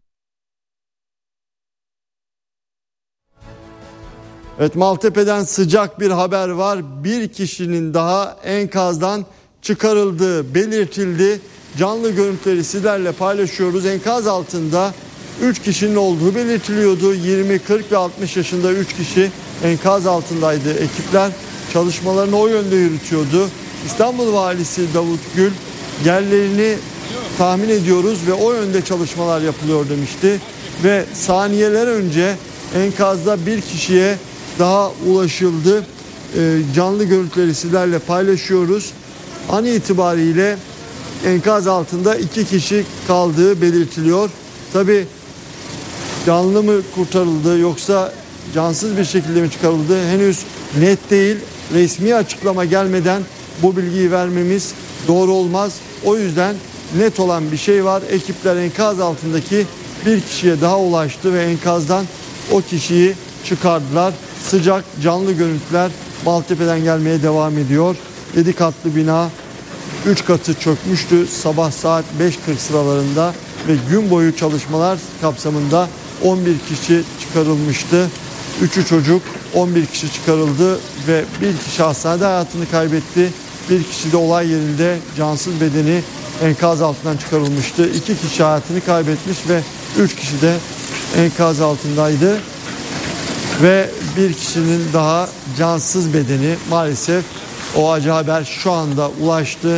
Evet, Maltepe'den sıcak bir haber var. Bir kişinin daha enkazdan çıkarıldığı belirtildi. Canlı görüntüleri sizlerle paylaşıyoruz. Enkaz altında üç kişinin olduğu belirtiliyordu. yirmi, kırk ve altmış yaşında üç kişi enkaz altındaydı. Ekipler çalışmalarını o yönde yürütüyordu. İstanbul Valisi Davut Gül, yerlerini tahmin ediyoruz ve o yönde çalışmalar yapılıyor demişti. Ve saniyeler önce enkazda bir kişiye daha ulaşıldı. E, canlı görüntüleri sizlerle paylaşıyoruz. An itibariyle enkaz altında iki kişi kaldığı belirtiliyor. Tabii canlı mı kurtarıldı yoksa cansız bir şekilde mi çıkarıldı henüz net değil. Resmi açıklama gelmeden bu bilgiyi vermemiz doğru olmaz. O yüzden net olan bir şey var. Ekipler enkaz altındaki bir kişiye daha ulaştı ve enkazdan o kişiyi çıkardılar. Sıcak canlı görüntüler Maltepe'den gelmeye devam ediyor. yedi katlı bina üç katı çökmüştü sabah saat beş kırk sıralarında ve gün boyu çalışmalar kapsamında on bir kişi çıkarılmıştı. üçü çocuk, on bir kişi çıkarıldı ve bir kişi hastanede hayatını kaybetti. Bir kişi de olay yerinde cansız bedeni enkaz altından çıkarılmıştı. iki kişi hayatını kaybetmiş ve üç kişi de enkaz altındaydı. Ve bir kişinin daha cansız bedeni maalesef o acı haber şu anda ulaştı.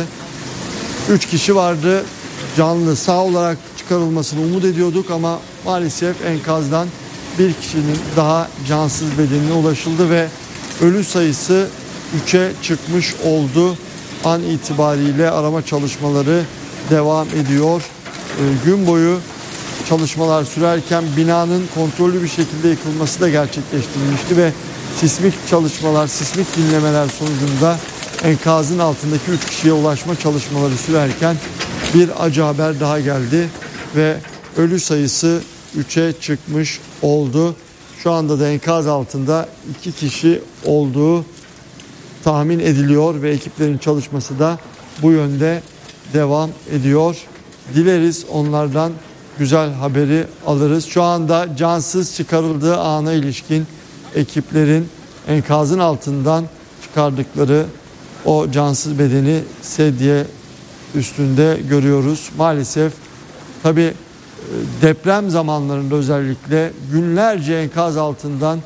üç kişi vardı. Canlı sağ olarak çıkarılmasını umut ediyorduk ama maalesef enkazdan bir kişinin daha cansız bedenine ulaşıldı ve ölü sayısı üçe çıkmış oldu. An itibariyle arama çalışmaları devam ediyor. E, gün boyu çalışmalar sürerken binanın kontrollü bir şekilde yıkılması da gerçekleştirilmişti ve sismik çalışmalar, sismik dinlemeler sonucunda enkazın altındaki üç kişiye ulaşma çalışmaları sürerken bir acı haber daha geldi ve ölü sayısı üçe çıkmış oldu. Şu anda da enkaz altında iki kişi olduğu tahmin ediliyor ve ekiplerin çalışması da bu yönde devam ediyor. Dileriz onlardan güzel haberi alırız. Şu anda cansız çıkarıldığı ana ilişkin ekiplerin enkazın altından çıkardıkları o cansız bedeni sedye üstünde görüyoruz. Maalesef tabii deprem zamanlarında özellikle günlerce enkaz altından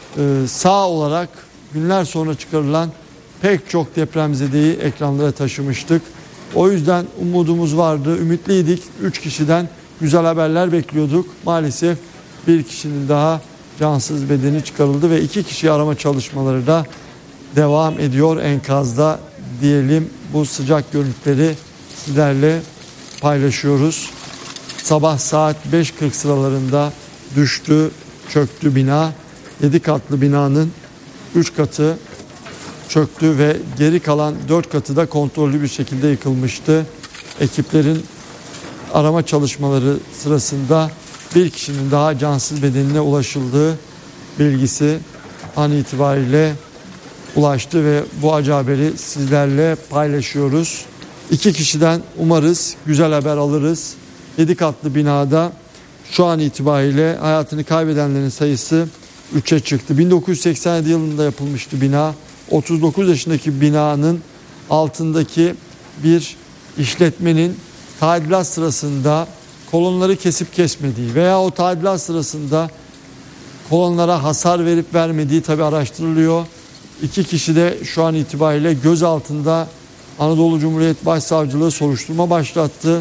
sağ olarak günler sonra çıkarılan pek çok depremzedeyi ekranlara taşımıştık. O yüzden umudumuz vardı, ümitliydik. Üç kişiden güzel haberler bekliyorduk. Maalesef bir kişinin daha cansız bedeni çıkarıldı ve iki kişi arama çalışmaları da devam ediyor enkazda diyelim. Bu sıcak görüntüleri sizlerle paylaşıyoruz. Sabah saat beş kırk sıralarında düştü, çöktü bina. yedi katlı binanın üç katı çöktü ve geri kalan dört katı da kontrollü bir şekilde yıkılmıştı. Ekiplerin arama çalışmaları sırasında bir kişinin daha cansız bedenine ulaşıldığı bilgisi an itibariyle ulaştı ve bu acı haberi sizlerle paylaşıyoruz. İki kişiden umarız güzel haber alırız. yedi katlı binada şu an itibariyle hayatını kaybedenlerin sayısı üçe çıktı. bin dokuz yüz seksen yedi yılında yapılmıştı bina. otuz dokuz yaşındaki binanın altındaki bir işletmenin tadilat sırasında kolonları kesip kesmediği veya o tadilat sırasında kolonlara hasar verip vermediği tabi araştırılıyor. İki kişi de şu an itibariyle gözaltında. Anadolu Cumhuriyet Başsavcılığı soruşturma başlattı.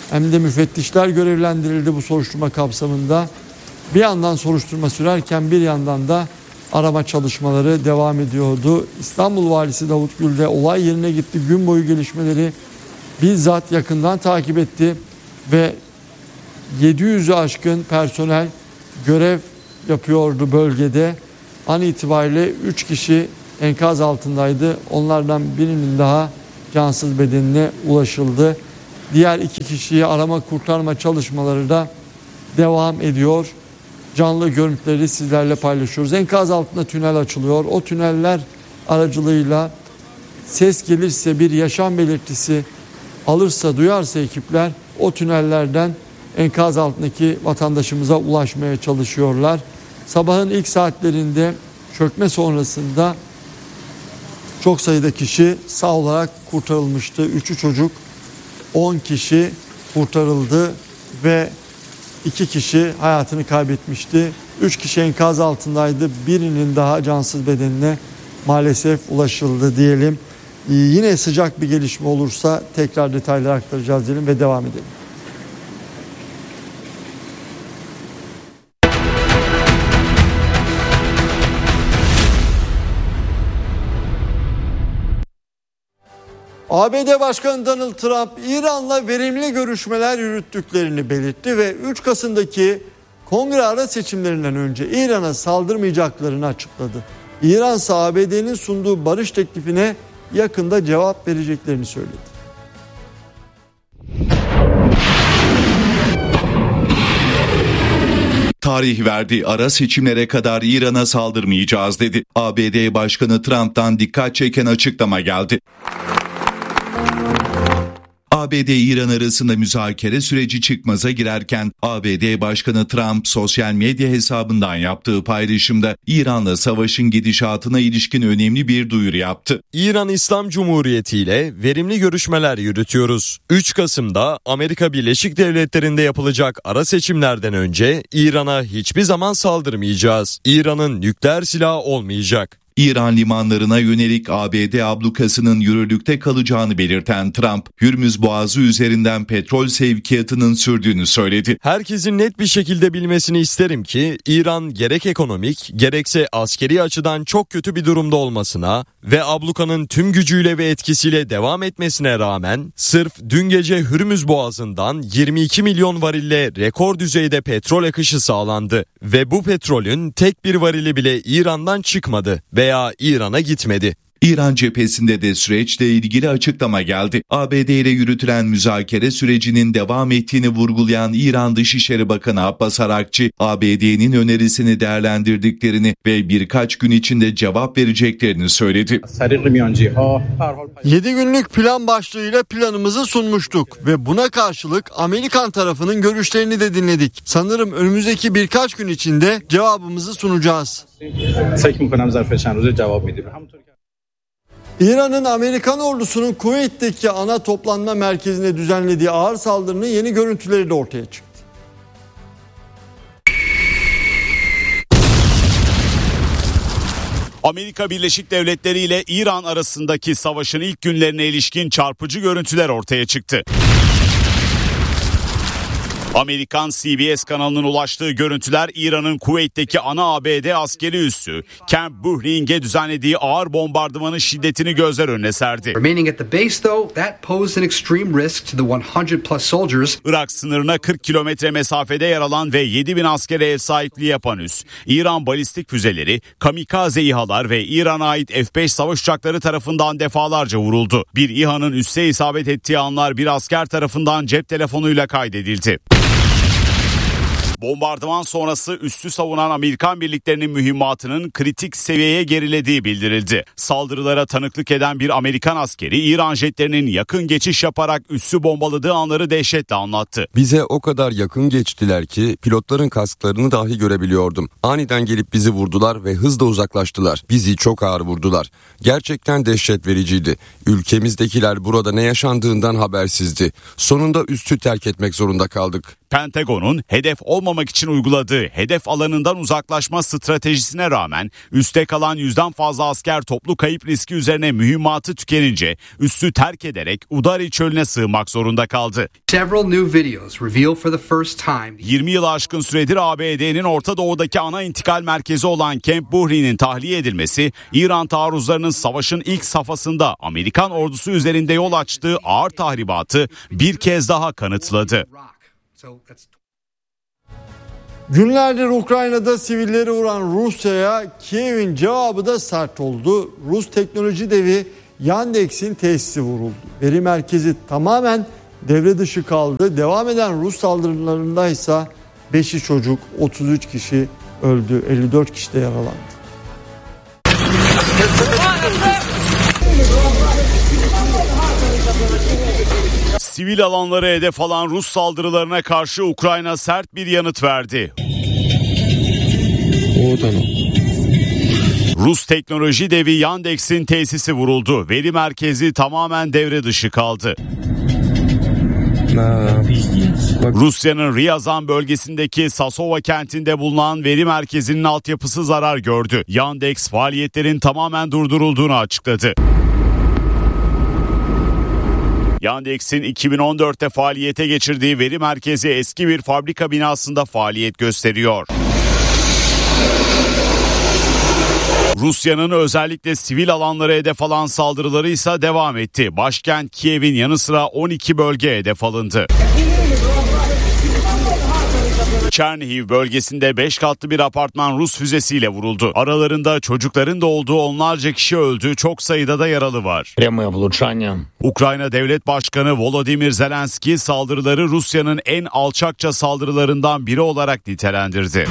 hem de müfettişler görevlendirildi bu soruşturma kapsamında. Bir yandan soruşturma sürerken bir yandan da arama çalışmaları devam ediyordu. İstanbul Valisi Davut Gül de olay yerine gitti. Gün boyu gelişmeleri bizzat yakından takip etti ve yedi yüzü aşkın personel görev yapıyordu bölgede. An itibariyle üç kişi enkaz altındaydı. Onlardan birinin daha cansız bedenine ulaşıldı. Diğer iki kişiyi arama kurtarma çalışmaları da devam ediyor. Canlı görüntüleri sizlerle paylaşıyoruz. Enkaz altında tünel açılıyor. O tüneller aracılığıyla ses gelirse, bir yaşam belirtisi alırsa, duyarsa ekipler o tünellerden enkaz altındaki vatandaşımıza ulaşmaya çalışıyorlar. Sabahın ilk saatlerinde çökme sonrasında çok sayıda kişi sağ olarak kurtarılmıştı. Üçü çocuk, on kişi kurtarıldı ve iki kişi hayatını kaybetmişti. Üç kişi enkaz altındaydı. Birinin daha cansız bedenine maalesef ulaşıldı diyelim. Ee, yine sıcak bir gelişme olursa tekrar detayları aktaracağız diyelim ve devam edelim. A B D Başkanı Donald Trump, İran'la verimli görüşmeler yürüttüklerini belirtti ve üç Kasım'daki Kongre ara seçimlerinden önce İran'a saldırmayacaklarını açıkladı. İran ise A B D'nin sunduğu barış teklifine yakında cevap vereceklerini söyledi. Tarih verdi, ara seçimlere kadar İran'a saldırmayacağız dedi. A B D Başkanı Trump'tan dikkat çeken açıklama geldi. A B D-İran arasında müzakere süreci çıkmaza girerken A B D Başkanı Trump sosyal medya hesabından yaptığı paylaşımda İran'la savaşın gidişatına ilişkin önemli bir duyuru yaptı. İran İslam Cumhuriyeti ile verimli görüşmeler yürütüyoruz. üç Kasım'da Amerika Birleşik Devletleri'nde yapılacak ara seçimlerden önce İran'a hiçbir zaman saldırmayacağız. İran'ın nükleer silahı olmayacak. İran limanlarına yönelik A B D ablukasının yürürlükte kalacağını belirten Trump, Hürmüz Boğazı üzerinden petrol sevkiyatının sürdüğünü söyledi. Herkesin net bir şekilde bilmesini isterim ki İran gerek ekonomik gerekse askeri açıdan çok kötü bir durumda olmasına ve ablukanın tüm gücüyle ve etkisiyle devam etmesine rağmen sırf dün gece Hürmüz Boğazı'ndan yirmi iki milyon varille rekor düzeyde petrol akışı sağlandı ve bu petrolün tek bir varili bile İran'dan çıkmadı veya İran'a gitmedi. İran cephesinde de süreçle ilgili açıklama geldi. A B D ile yürütülen müzakere sürecinin devam ettiğini vurgulayan İran Dışişleri Bakanı Abbas Arakçı, A B D'nin önerisini değerlendirdiklerini ve birkaç gün içinde cevap vereceklerini söyledi. yedi günlük plan başlığıyla planımızı sunmuştuk ve buna karşılık Amerikan tarafının görüşlerini de dinledik. Sanırım önümüzdeki birkaç gün içinde cevabımızı sunacağız. İran'ın Amerikan ordusunun Kuveyt'teki ana toplanma merkezine düzenlediği ağır saldırının yeni görüntüleri de ortaya çıktı. Amerika Birleşik Devletleri ile İran arasındaki savaşın ilk günlerine ilişkin çarpıcı görüntüler ortaya çıktı. Amerikan C B S kanalının ulaştığı görüntüler İran'ın Kuveyt'teki ana A B D askeri üssü Camp Buhring'e düzenlediği ağır bombardımanın şiddetini gözler önüne serdi. Irak sınırına kırk kilometre mesafede yer alan ve yedi bin askere ev sahipliği yapan üs, İran balistik füzeleri, kamikaze İHA'lar ve İran'a ait F beş savaş uçakları tarafından defalarca vuruldu. Bir İHA'nın üsse isabet ettiği anlar bir asker tarafından cep telefonuyla kaydedildi. Bombardıman sonrası üssü savunan Amerikan birliklerinin mühimmatının kritik seviyeye gerilediği bildirildi. Saldırılara tanıklık eden bir Amerikan askeri İran jetlerinin yakın geçiş yaparak üssü bombaladığı anları dehşetle anlattı. Bize o kadar yakın geçtiler ki pilotların kasklarını dahi görebiliyordum. Aniden gelip bizi vurdular ve hızla uzaklaştılar. Bizi çok ağır vurdular. Gerçekten dehşet vericiydi. Ülkemizdekiler burada ne yaşandığından habersizdi. Sonunda üssü terk etmek zorunda kaldık. Pentagon'un hedef olmamak için uyguladığı hedef alanından uzaklaşma stratejisine rağmen üste kalan yüzden fazla asker toplu kayıp riski üzerine mühimmatı tükenince üssü terk ederek Udari çölüne sığmak zorunda kaldı. yirmi yılı aşkın süredir A B D'nin Orta Doğu'daki ana intikal merkezi olan Camp Buhri'nin tahliye edilmesi, İran taarruzlarının savaşın ilk safhasında Amerikan ordusu üzerinde yol açtığı ağır tahribatı bir kez daha kanıtladı. Günlerdir Ukrayna'da sivilleri vuran Rusya'ya Kiev'in cevabı da sert oldu. Rus teknoloji devi Yandex'in tesisi vuruldu. Veri merkezi tamamen devre dışı kaldı. Devam eden Rus saldırılarında ise beşi çocuk, otuz üç kişi öldü, elli dört kişi de yaralandı. Sivil alanları hedef alan Rus saldırılarına karşı Ukrayna sert bir yanıt verdi. Rus teknoloji devi Yandex'in tesisi vuruldu. Veri merkezi tamamen devre dışı kaldı. Rusya'nın Ryazan bölgesindeki Sasova kentinde bulunan veri merkezinin altyapısı zarar gördü. Yandex faaliyetlerin tamamen durdurulduğunu açıkladı. Yandex'in iki bin on dörtte faaliyete geçirdiği veri merkezi eski bir fabrika binasında faaliyet gösteriyor. Rusya'nın özellikle sivil alanlara hedef alan saldırıları ise devam etti. Başkent Kiev'in yanı sıra on iki bölge hedef alındı. Chernihiv bölgesinde beş katlı bir apartman Rus füzesiyle vuruldu. Aralarında çocukların da olduğu onlarca kişi öldü, çok sayıda da yaralı var. Ukrayna Devlet Başkanı Volodymyr Zelenski saldırıları Rusya'nın en alçakça saldırılarından biri olarak nitelendirdi.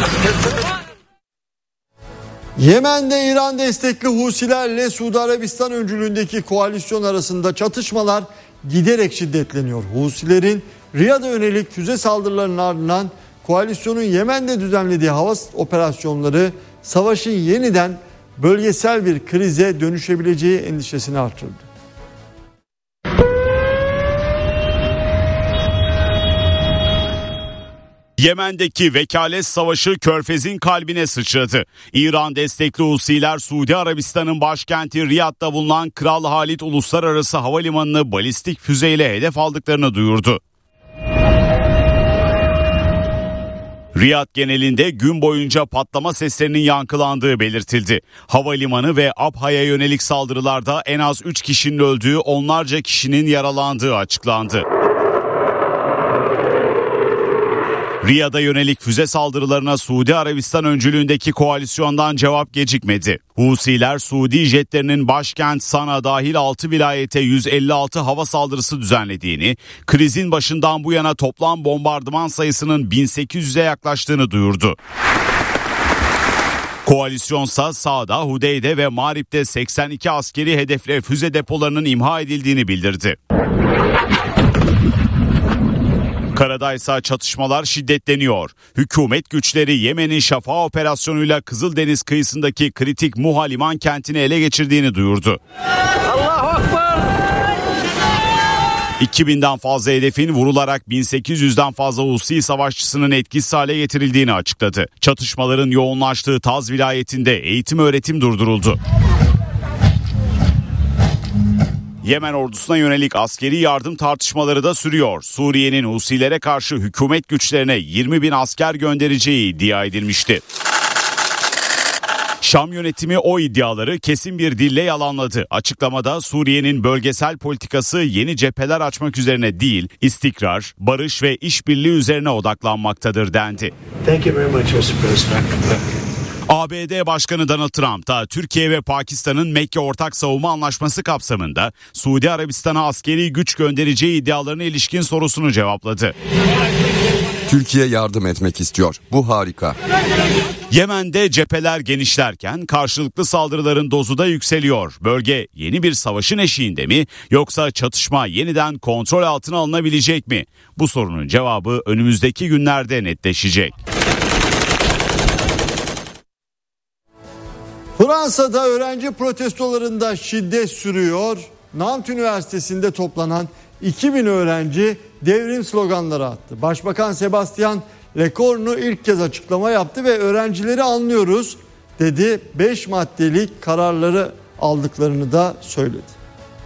Yemen'de İran destekli Husilerle Suudi Arabistan öncülüğündeki koalisyon arasında çatışmalar giderek şiddetleniyor. Husilerin Riyad'a yönelik füze saldırılarının ardından koalisyonun Yemen'de düzenlediği hava operasyonları savaşın yeniden bölgesel bir krize dönüşebileceği endişesini artırdı. Yemen'deki vekalet savaşı Körfez'in kalbine sıçradı. İran destekli Husiler Suudi Arabistan'ın başkenti Riyad'da bulunan Kral Halid Uluslararası Havalimanı'nı balistik füzeyle hedef aldıklarını duyurdu. Riyad genelinde gün boyunca patlama seslerinin yankılandığı belirtildi. Havalimanı ve Abha'ya yönelik saldırılarda en az üç kişinin öldüğü, onlarca kişinin yaralandığı açıklandı. Riyad'a yönelik füze saldırılarına Suudi Arabistan öncülüğündeki koalisyondan cevap gecikmedi. Husiler Suudi jetlerinin başkent Sana dahil altı vilayete yüz elli altı hava saldırısı düzenlediğini, krizin başından bu yana toplam bombardıman sayısının bin sekiz yüze yaklaştığını duyurdu. Koalisyonsa Sa'da, Hudeyde ve Marib'de seksen iki askeri hedefle füze depolarının imha edildiğini bildirdi. Karada ise çatışmalar şiddetleniyor. Hükümet güçleri Yemen'in Şafak operasyonuyla Kızıldeniz kıyısındaki kritik Muha liman kentini ele geçirdiğini duyurdu. Allahu Ekber! iki binden fazla hedefin vurularak bin sekiz yüzden fazla Husi savaşçısının etkisiz hale getirildiğini açıkladı. Çatışmaların yoğunlaştığı Taz vilayetinde eğitim öğretim durduruldu. Yemen ordusuna yönelik askeri yardım tartışmaları da sürüyor. Suriye'nin Husilere karşı hükümet güçlerine yirmi bin asker göndereceği iddia edilmişti. Şam yönetimi o iddiaları kesin bir dille yalanladı. Açıklamada Suriye'nin bölgesel politikası yeni cepheler açmak üzerine değil, istikrar, barış ve işbirliği üzerine odaklanmaktadır dendi. Thank you very much, mister President. A B D Başkanı Donald Trump da Türkiye ve Pakistan'ın Mekke Ortak Savunma Anlaşması kapsamında Suudi Arabistan'a askeri güç göndereceği iddialarına ilişkin sorusunu cevapladı. Türkiye yardım etmek istiyor. Bu harika. Yemen'de cepheler genişlerken karşılıklı saldırıların dozu da yükseliyor. Bölge yeni bir savaşın eşiğinde mi, yoksa çatışma yeniden kontrol altına alınabilecek mi? Bu sorunun cevabı önümüzdeki günlerde netleşecek. Fransa'da öğrenci protestolarında şiddet sürüyor. Nantes Üniversitesi'nde toplanan iki bin öğrenci devrim sloganları attı. Başbakan Sebastian Lecornu ilk kez açıklama yaptı ve öğrencileri anlıyoruz dedi. beş maddelik kararları aldıklarını da söyledi.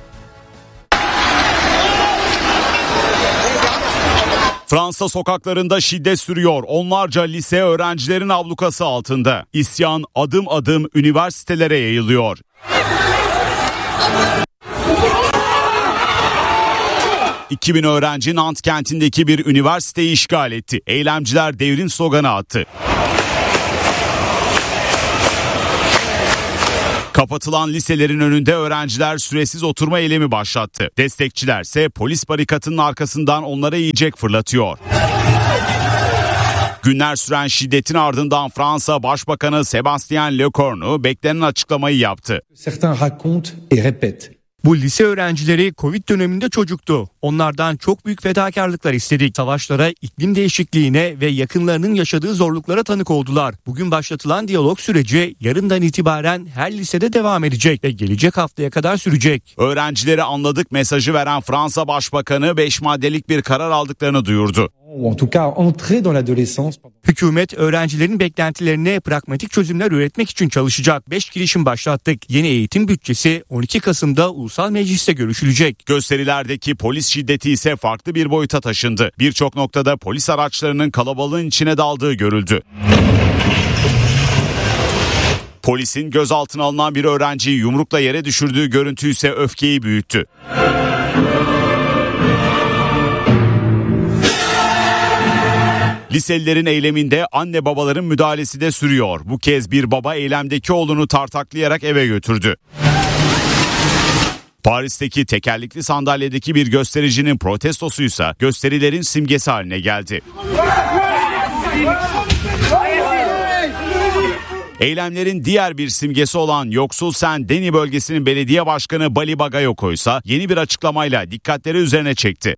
Fransa sokaklarında şiddet sürüyor. Onlarca lise öğrencilerin ablukası altında. İsyan adım adım üniversitelere yayılıyor. iki bin öğrenci Nantes kentindeki bir üniversiteyi işgal etti. Eylemciler devrim sloganı attı. Kapatılan liselerin önünde öğrenciler süresiz oturma eylemi başlattı. Destekçilerse polis barikatının arkasından onlara yiyecek fırlatıyor. Günler süren şiddetin ardından Fransa Başbakanı Sebastian Lecornu beklenen açıklamayı yaptı. Bu lise öğrencileri Covid döneminde çocuktu. Onlardan çok büyük fedakarlıklar istedik. Savaşlara, iklim değişikliğine ve yakınlarının yaşadığı zorluklara tanık oldular. Bugün başlatılan diyalog süreci yarından itibaren her lisede devam edecek ve gelecek haftaya kadar sürecek. Öğrencileri anladık mesajı veren Fransa Başbakanı beş maddelik bir karar aldıklarını duyurdu. Hükümet öğrencilerin beklentilerine pragmatik çözümler üretmek için çalışacak. beş girişim başlattık. Yeni eğitim bütçesi on iki Kasım'da Ulusal Meclis'te görüşülecek. Gösterilerdeki polis şiddeti ise farklı bir boyuta taşındı. Birçok noktada polis araçlarının kalabalığın içine daldığı görüldü. Polisin gözaltına alınan bir öğrenciyi yumrukla yere düşürdüğü görüntü ise öfkeyi büyüttü. Liselilerin eyleminde anne babaların müdahalesi de sürüyor. Bu kez bir baba eylemdeki oğlunu tartaklayarak eve götürdü. Paris'teki tekerlekli sandalyedeki bir göstericinin protestosuysa gösterilerin simgesi haline geldi. Eylemlerin diğer bir simgesi olan Yoksul Saint-Denis bölgesinin belediye başkanı Bali Bagayoko ise yeni bir açıklamayla dikkatleri üzerine çekti.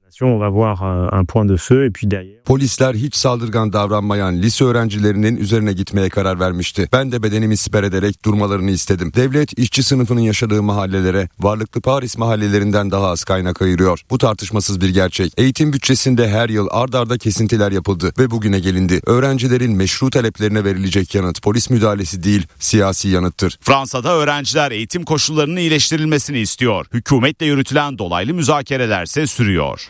Polisler hiç saldırgan davranmayan lise öğrencilerinin üzerine gitmeye karar vermişti. Ben de bedenimi siper ederek durmalarını istedim. Devlet işçi sınıfının yaşadığı mahallelere varlıklı Paris mahallelerinden daha az kaynak ayırıyor. Bu tartışmasız bir gerçek. Eğitim bütçesinde her yıl ard arda kesintiler yapıldı ve bugüne gelindi. Öğrencilerin meşru taleplerine verilecek yanıt polis müdahalesi değil, siyasi yanıttır. Fransa'da öğrenciler eğitim koşullarının iyileştirilmesini istiyor. Hükümetle yürütülen dolaylı müzakerelerse sürüyor.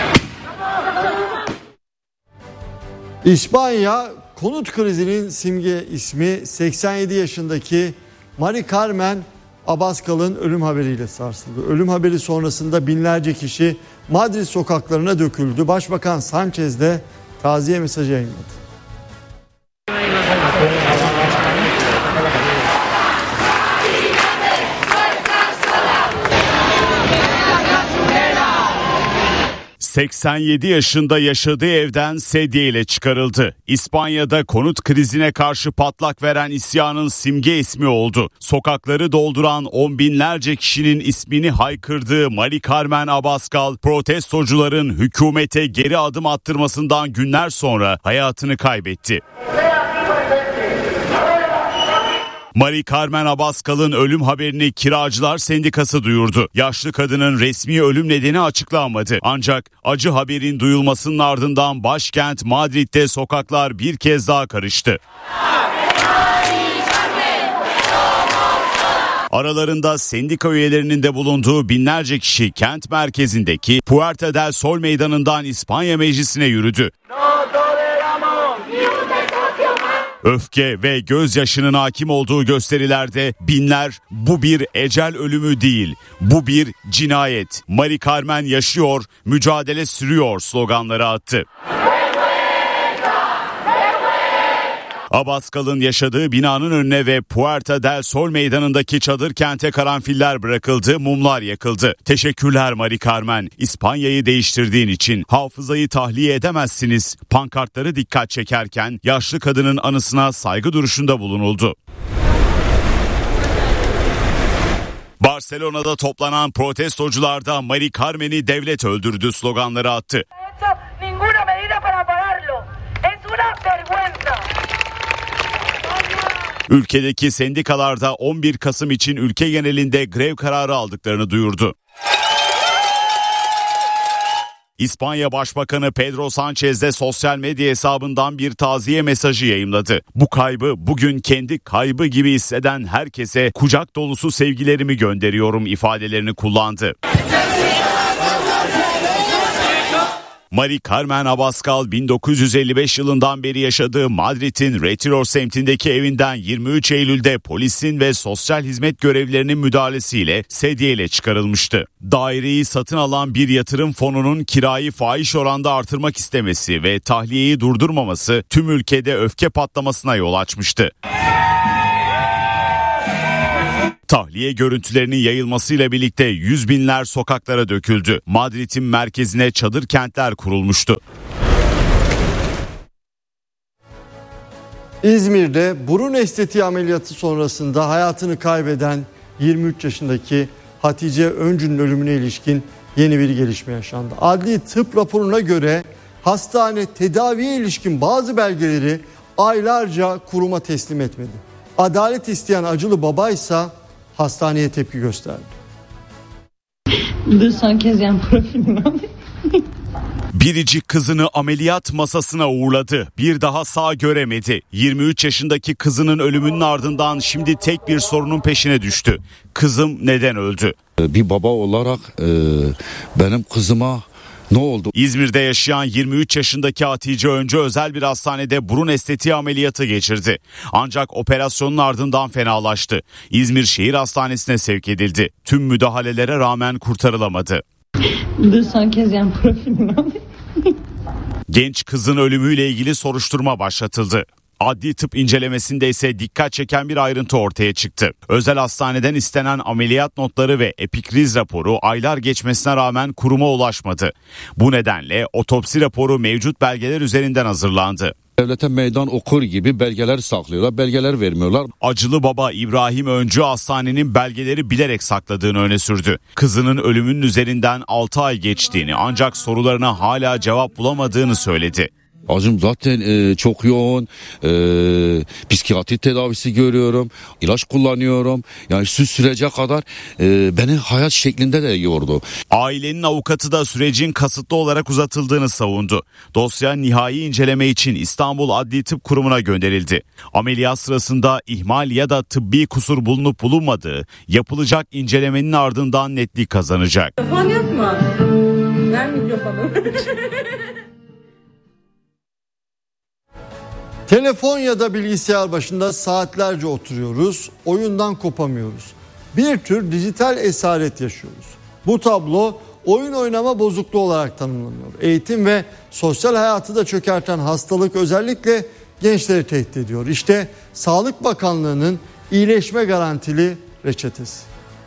İspanya konut krizinin simge ismi seksen yedi yaşındaki Mari Carmen Abascal'ın ölüm haberiyle sarsıldı. Ölüm haberi sonrasında binlerce kişi Madrid sokaklarına döküldü. Başbakan Sanchez de taziye mesajı yayınladı. seksen yedi yaşında yaşadığı evden sedye ile çıkarıldı. İspanya'da konut krizine karşı patlak veren isyanın simge ismi oldu. Sokakları dolduran on binlerce kişinin ismini haykırdığı Mari Carmen Abascal, protestocuların hükümete geri adım attırmasından günler sonra hayatını kaybetti. Mari Carmen Abascal'ın ölüm haberini Kiracılar Sendikası duyurdu. Yaşlı kadının resmi ölüm nedeni açıklanmadı. Ancak acı haberin duyulmasının ardından başkent Madrid'de sokaklar bir kez daha karıştı. Aralarında sendika üyelerinin de bulunduğu binlerce kişi kent merkezindeki Puerta del Sol meydanından İspanya Meclisi'ne yürüdü. Öfke ve gözyaşının hakim olduğu gösterilerde binler bu bir ecel ölümü değil, bu bir cinayet. Mari Carmen yaşıyor, mücadele sürüyor sloganları attı. Abascal'ın yaşadığı binanın önüne ve Puerta del Sol meydanındaki çadır kente karanfiller bırakıldı, mumlar yakıldı. Teşekkürler Mari Carmen, İspanya'yı değiştirdiğin için. Hafızayı tahliye edemezsiniz. Pankartları dikkat çekerken yaşlı kadının anısına saygı duruşunda bulunuldu. Barcelona'da toplanan protestocular da Mari Carmen'i devlet öldürdü sloganları attı. Ülkedeki sendikalarda on bir Kasım için ülke genelinde grev kararı aldıklarını duyurdu. İspanya Başbakanı Pedro Sánchez de sosyal medya hesabından bir taziye mesajı yayımladı. Bu kaybı bugün kendi kaybı gibi hisseden herkese kucak dolusu sevgilerimi gönderiyorum ifadelerini kullandı. Mari Carmen Abascal bin dokuz yüz elli beş yılından beri yaşadığı Madrid'in Retiro semtindeki evinden yirmi üç Eylül'de polisin ve sosyal hizmet görevlilerinin müdahalesiyle sedyeyle çıkarılmıştı. Daireyi satın alan bir yatırım fonunun kirayı fahiş oranda artırmak istemesi ve tahliyeyi durdurmaması tüm ülkede öfke patlamasına yol açmıştı. Tahliye görüntülerinin yayılmasıyla birlikte yüz binler sokaklara döküldü. Madrid'in merkezine çadır kentler kurulmuştu. İzmir'de burun estetiği ameliyatı sonrasında hayatını kaybeden yirmi üç yaşındaki Hatice Öncü'nün ölümüne ilişkin yeni bir gelişme yaşandı. Adli tıp raporuna göre hastane tedaviye ilişkin bazı belgeleri aylarca kuruma teslim etmedi. Adalet isteyen acılı babaysa hastaneye tepki gösterdi. Bu son kez yan profilim abi. Biricik kızını ameliyat masasına uğurladı. Bir daha sağ göremedi. yirmi üç yaşındaki kızının ölümünün ardından şimdi tek bir sorunun peşine düştü. Kızım neden öldü? Bir baba olarak e, benim kızıma ne oldu? İzmir'de yaşayan yirmi üç yaşındaki Hatice Öncü özel bir hastanede burun estetiği ameliyatı geçirdi. Ancak operasyonun ardından fenalaştı. İzmir Şehir Hastanesi'ne sevk edildi. Tüm müdahalelere rağmen kurtarılamadı. Bu son kez yan profilim abi. Genç kızın ölümüyle ilgili soruşturma başlatıldı. Adli tıp incelemesinde ise dikkat çeken bir ayrıntı ortaya çıktı. Özel hastaneden istenen ameliyat notları ve epikriz raporu aylar geçmesine rağmen kuruma ulaşmadı. Bu nedenle otopsi raporu mevcut belgeler üzerinden hazırlandı. Devlete meydan okur gibi belgeler saklıyorlar, belgeler vermiyorlar. Acılı baba İbrahim Öncü hastanenin belgeleri bilerek sakladığını öne sürdü. Kızının ölümünün üzerinden altı ay geçtiğini ancak sorularına hala cevap bulamadığını söyledi. Acım zaten e, çok yoğun, e, psikiyatri tedavisi görüyorum, ilaç kullanıyorum. Yani şu sürece kadar e, beni hayat şeklinde de yordu. Ailenin avukatı da sürecin kasıtlı olarak uzatıldığını savundu. Dosya nihai inceleme için İstanbul Adli Tıp Kurumu'na gönderildi. Ameliyat sırasında ihmal ya da tıbbi kusur bulunup bulunmadığı yapılacak incelemenin ardından netlik kazanacak. Mikrofon yok mu? Ver mikrofonu. Telefon ya da bilgisayar başında saatlerce oturuyoruz, oyundan kopamıyoruz. Bir tür dijital esaret yaşıyoruz. Bu tablo oyun oynama bozukluğu olarak tanımlanıyor. Eğitim ve sosyal hayatı da çökerten hastalık özellikle gençleri tehdit ediyor. İşte Sağlık Bakanlığı'nın iyileşme garantili reçetesi.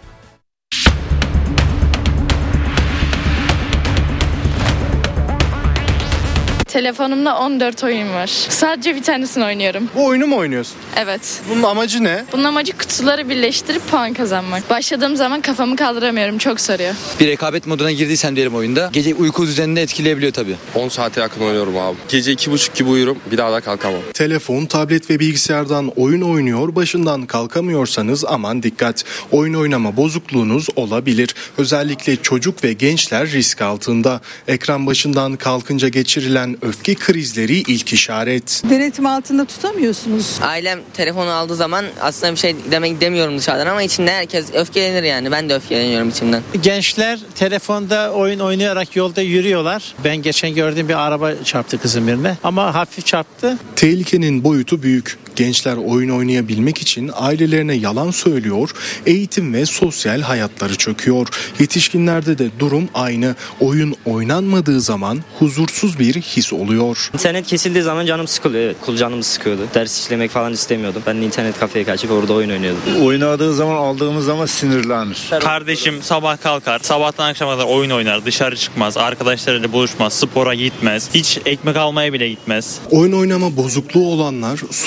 Telefonumda on dört oyun var. Sadece bir tanesini oynuyorum. Bu oyunu mu oynuyorsun? Evet. Bunun amacı ne? Bunun amacı kutuları birleştirip puan kazanmak. Başladığım zaman kafamı kaldıramıyorum. Çok sarıyor. Bir rekabet moduna girdiysen diyelim oyunda, gece uyku düzenini etkileyebiliyor tabii. on saate yakın oynuyorum abi. Gece iki buçuk gibi uyurum, bir daha da kalkamam. Telefon, tablet ve bilgisayardan oyun oynuyor, başından kalkamıyorsanız aman dikkat. Oyun oynama bozukluğunuz olabilir. Özellikle çocuk ve gençler risk altında. Ekran başından kalkınca geçirilen öfke krizleri ilk işaret. Denetim altında tutamıyorsunuz. Ailem telefonu aldığı zaman aslında bir şey demek demiyorum dışarıdan ama içinde herkes öfkelenir yani. Ben de öfkeleniyorum içimden. Gençler telefonda oyun oynayarak yolda yürüyorlar. Ben geçen gördüğüm bir araba çarptı kızım birine ama hafif çarptı. Tehlikenin boyutu büyük. Gençler oyun oynayabilmek için ailelerine yalan söylüyor, eğitim ve sosyal hayatları çöküyor. Yetişkinlerde de durum aynı. Oyun oynanmadığı zaman huzursuz bir his oluyor. İnternet kesildiği zaman canım sıkılıyor. Evet, kul canım sıkıyordu. Ders işlemek falan istemiyordum. Ben internet kafeye kaçıp orada oyun oynuyordum. Oynadığı zaman, aldığımız zaman sinirlenir. Kardeşim sabah kalkar, sabahtan akşama kadar oyun oynar, dışarı çıkmaz, arkadaşlarıyla buluşmaz, spora gitmez, hiç ekmek almaya bile gitmez. Oyun oynama bozukluğu olanlar suçluluğu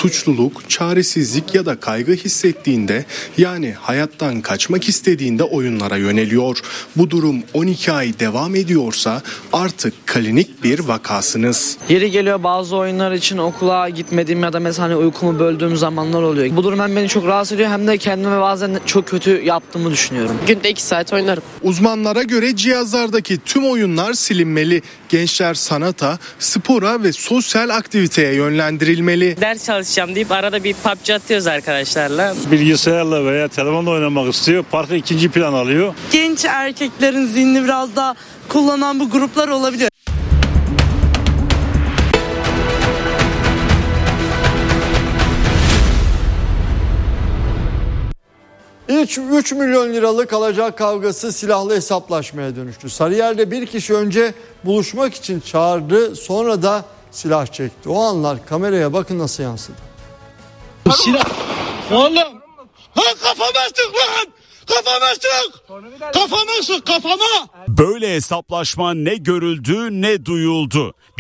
mutsuzluk, çaresizlik ya da kaygı hissettiğinde, yani hayattan kaçmak istediğinde oyunlara yöneliyor. Bu durum on iki ay devam ediyorsa artık klinik bir vakasınız. Yeri geliyor bazı oyunlar için okula gitmediğim ya da mesela hani uykumu böldüğüm zamanlar oluyor. Bu durum hem beni çok rahatsız ediyor hem de kendime bazen çok kötü yaptığımı düşünüyorum. Günde iki saat oynarım. Uzmanlara göre cihazlardaki tüm oyunlar silinmeli. Gençler sanata, spora ve sosyal aktiviteye yönlendirilmeli. Ders çalışacağım deyip arada bir P U B G atıyoruz arkadaşlarla. Bilgisayarla veya telefonla oynamak istiyor. Parkı ikinci plan alıyor. Genç erkeklerin zihnini biraz daha kullanan bu gruplar olabilir. üç milyon liralık alacak kavgası silahlı hesaplaşmaya dönüştü. Sarıyer'de bir kişi önce buluşmak için çağırdı, sonra da silah çekti. O anlar kameraya bakın nasıl yansıdı. Silah. Oğlum. Ha kafama sık lan. Kafama sık. Kafama sık kafama. Böyle hesaplaşma ne görüldü ne duyuldu.